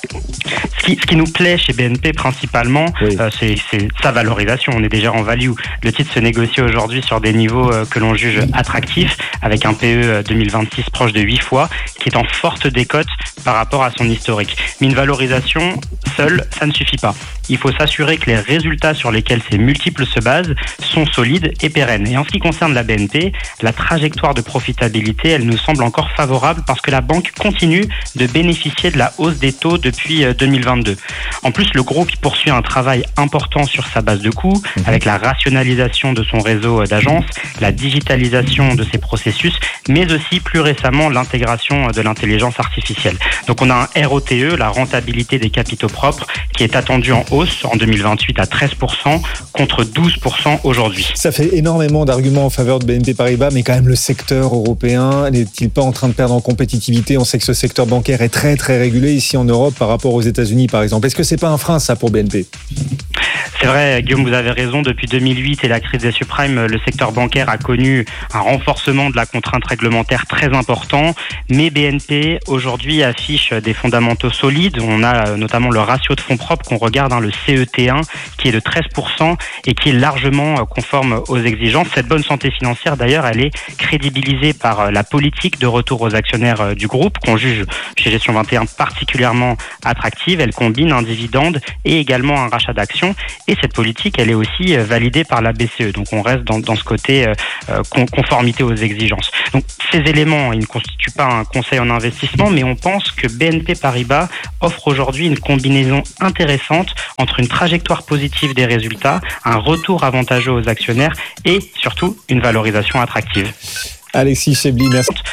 Ce qui, ce qui nous plaît chez B N P principalement, oui. euh, c'est, c'est sa valorisation. On est déjà en value. Le titre se négocie aujourd'hui sur des niveaux euh, que l'on juge attractifs, avec un P E deux mille vingt-six proche de huit fois, qui est en forte décote par rapport à son historique. Mais une valorisation seule, ça ne suffit pas. Il faut s'assurer que les résultats sur lesquels ces multiples se basent sont solides et pérennes. Et en ce qui concerne la B N P, la trajectoire de profitabilité, elle nous semble encore favorable parce que la banque continue de bénéficier de la hausse des taux depuis deux mille vingt-deux. En plus, le groupe poursuit un travail important sur sa base de coûts, avec la rationalisation de son réseau d'agences, la digitalisation de ses processus, mais aussi plus récemment l'intégration de l'intelligence artificielle. Donc on a un R O T E, la rentabilité des capitaux propres, qui est attendue en hausse en deux mille vingt-huit à treize pour cent contre douze pour cent aujourd'hui. Ça fait énormément d'arguments en faveur de B N P Paribas, mais quand même le secteur européen n'est-il pas en train de perdre en compétitivité? On sait que ce secteur bancaire est très très régulé ici en Europe par rapport aux États-Unis par exemple. Est-ce que c'est pas un frein ça pour B N P? C'est vrai, Guillaume, vous avez raison. Depuis deux mille huit et la crise des subprimes, le secteur bancaire a connu un renforcement de la contrainte réglementaire très important. Mais B N P, aujourd'hui, affiche des fondamentaux solides. On a notamment le ratio de fonds propres qu'on regarde, hein, le C E T un, qui est de treize pour cent et qui est largement conforme aux exigences. Cette bonne santé financière, d'ailleurs, elle est crédibilisée par la politique de retour aux actionnaires du groupe, qu'on juge chez Gestion vingt et un particulièrement attractive. Elle combine un dividende et également un rachat d'actions. Et cette politique, elle est aussi validée par la B C E. Donc on reste dans, dans ce côté euh, conformité aux exigences. Donc ces éléments, ils ne constituent pas un conseil en investissement, mais on pense que B N P Paribas offre aujourd'hui une combinaison intéressante entre une trajectoire positive des résultats, un retour avantageux aux actionnaires et surtout une valorisation attractive. Alexis Chebli, merci.